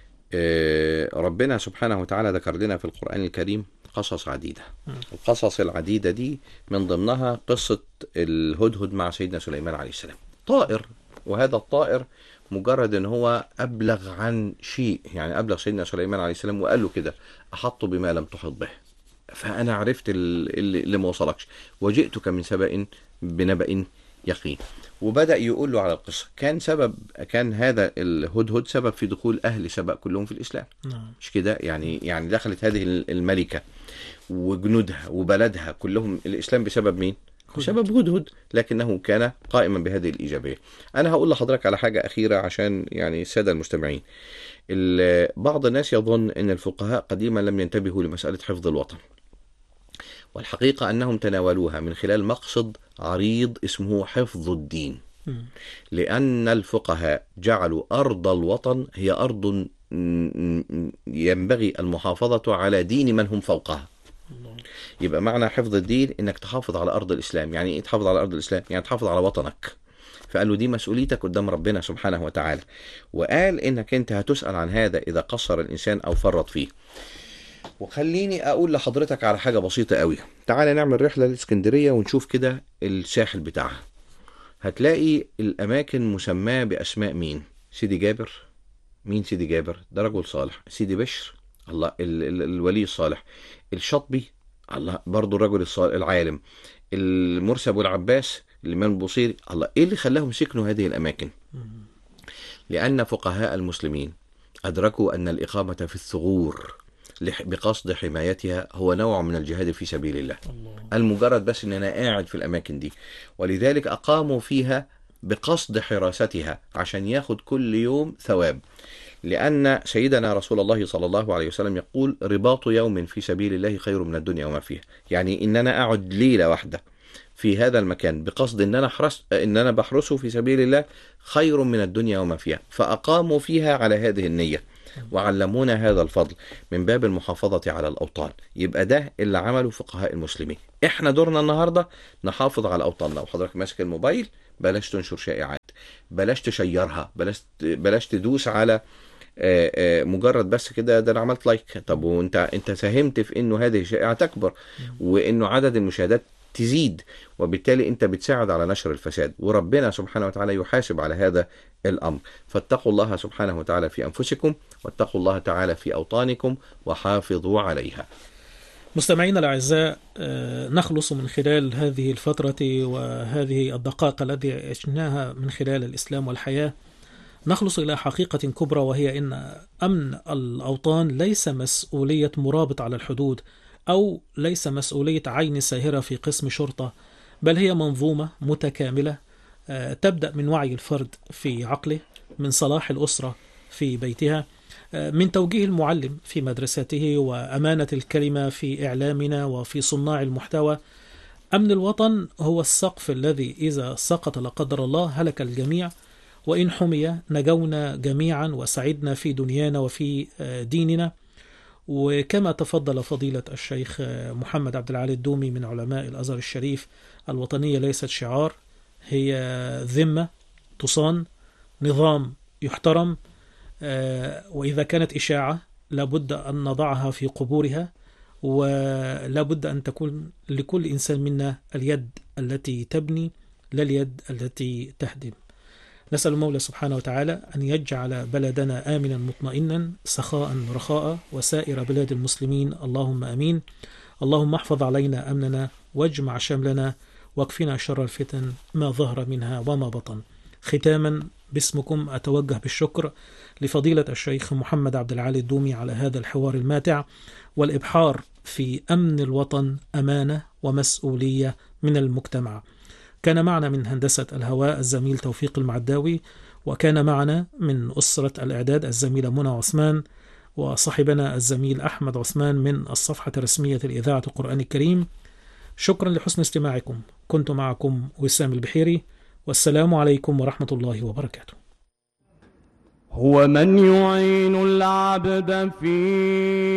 آه، ربنا سبحانه وتعالى ذكر لنا في القرآن الكريم قصص عديدة. م. القصص العديدة دي من ضمنها قصة الهدهد مع سيدنا سليمان عليه السلام. طائر، وهذا الطائر مجرد ان هو ابلغ عن شيء، يعني ابلغ سيدنا سليمان عليه السلام وقال له كده احط بما لم تحط به، فانا عرفت ال- اللي اللي ما وصلكش، وجئتك من سبأ بنبأ يقين. وبدأ يقول له على القصة. كان سبب كان هذا الهدهد سبب في دخول أهل سبأ كلهم في الإسلام، نعم. مش كده؟ يعني يعني دخلت هذه الملكة وجنودها وبلدها كلهم الإسلام بسبب مين؟ بسبب هدهد، لكنه كان قائما بهذه الإيجابية. أنا هقول لحضرتك على حاجة أخيرة عشان يعني السادة المستمعين. ال- بعض الناس يظن أن الفقهاء قديما لم ينتبهوا لمسألة حفظ الوطن، والحقيقة أنهم تناولوها من خلال مقصد عريض اسمه حفظ الدين. م. لأن الفقهاء جعلوا أرض الوطن هي أرض ينبغي المحافظة على دين من هم فوقها. الله. يبقى معنى حفظ الدين إنك تحافظ على أرض الإسلام. يعني إيه تحافظ على أرض الإسلام؟ يعني تحافظ على وطنك. فقالوا دي مسؤوليتك قدام ربنا سبحانه وتعالى، وقال إنك أنت هتسأل عن هذا إذا قصر الإنسان أو فرط فيه. وخليني أقول لحضرتك على حاجة بسيطة قوي. تعالى نعمل رحلة لإسكندرية ونشوف كده الساحل بتاعها. هتلاقي الأماكن مسماة بأسماء مين؟ سيدي جابر. مين سيدي جابر؟ ده رجل صالح. سيدي بشر، الله ال ال الولي الصالح. الشاطبي، الله برضو الرجل الصالح العالم. المرسي أبو العباس، الإمام البوصيري، الله. إيه اللي خلاهم سكنوا هذه الأماكن؟ م. لأن فقهاء المسلمين أدركوا أن الإقامة في الثغور لح- بقصد حمايتها هو نوع من الجهاد في سبيل الله. الله. المجرد بس ان انا قاعد في الاماكن دي، ولذلك اقاموا فيها بقصد حراستها عشان ياخد كل يوم ثواب. لان سيدنا رسول الله صلى الله عليه وسلم يقول رباط يوم في سبيل الله خير من الدنيا وما فيها. يعني ان انا اقعد ليلة واحدة في هذا المكان بقصد ان انا حرس ان انا بحرسه في سبيل الله خير من الدنيا وما فيها. فاقاموا فيها على هذه النية. وعلمونا هذا الفضل من باب المحافظة على الأوطان. يبقى ده اللي عمله فقهاء المسلمين. احنا دورنا النهاردة نحافظ على أوطاننا. وحضرتك ماسك الموبايل، بلاش تنشر شائعات، بلاش تشيرها، بلاش بلاش تدوس على آه، آه، مجرد بس كده ده انا عملت لايك. طب وانت انت ساهمت في انه هذه الشائعة تكبر وانه عدد المشاهدات تزيد، وبالتالي انت بتساعد على نشر الفساد، وربنا سبحانه وتعالى يحاسب على هذا الامر. فاتقوا الله سبحانه وتعالى في انفسكم، واتقوا الله تعالى في اوطانكم، وحافظوا عليها. مستمعينا الأعزاء، آه، نخلص من خلال هذه الفترة وهذه الدقائق التي عشناها من خلال الإسلام والحياة، نخلص إلى حقيقة كبرى، وهي أن أمن الأوطان ليس مسؤولية مرابط على الحدود، أو ليس مسؤولية عين ساهرة في قسم شرطة، بل هي منظومة متكاملة آه، تبدأ من وعي الفرد في عقله، من صلاح الأسرة في بيتها، آه، من توجيه المعلم في مدرسته، وأمانة الكلمة في إعلامنا وفي صناع المحتوى. أمن الوطن هو السقف الذي إذا سقط لا قدر الله هلك الجميع، وإن حمي نجونا جميعا وسعدنا في دنيانا وفي آه، ديننا. وكما تفضل فضيلة الشيخ آه، محمد عبد العالي الدومي من علماء الأزهر الشريف، الوطنية ليست شعار، هي ذمة تصان، نظام يحترم، آه، وإذا كانت إشاعة لابد أن نضعها في قبورها، ولابد أن تكون لكل إنسان منا اليد التي تبني لا اليد التي تهدم. نسأل المولى سبحانه وتعالى أن يجعل بلدنا آمنا مطمئنا سخاء رخاء، وسائر بلاد المسلمين، اللهم أمين. اللهم احفظ علينا أمننا، واجمع شملنا، واكفنا شر الفتن ما ظهر منها وما بطن. ختاما باسمكم أتوجه بالشكر لفضيلة الشيخ محمد عبد العالي الدومي على هذا الحوار الماتع والإبحار في أمن الوطن أمانة ومسؤولية من المجتمع. كان معنا من هندسة الهواء الزميل توفيق المعداوي، وكان معنا من أسرة الإعداد الزميلة منى عثمان، وصاحبنا الزميل أحمد عثمان من الصفحة الرسمية لإذاعة القرآن الكريم. شكرا لحسن استماعكم. كنت معكم وسام البحيري، والسلام عليكم ورحمة الله وبركاته. هو من يعين العبد في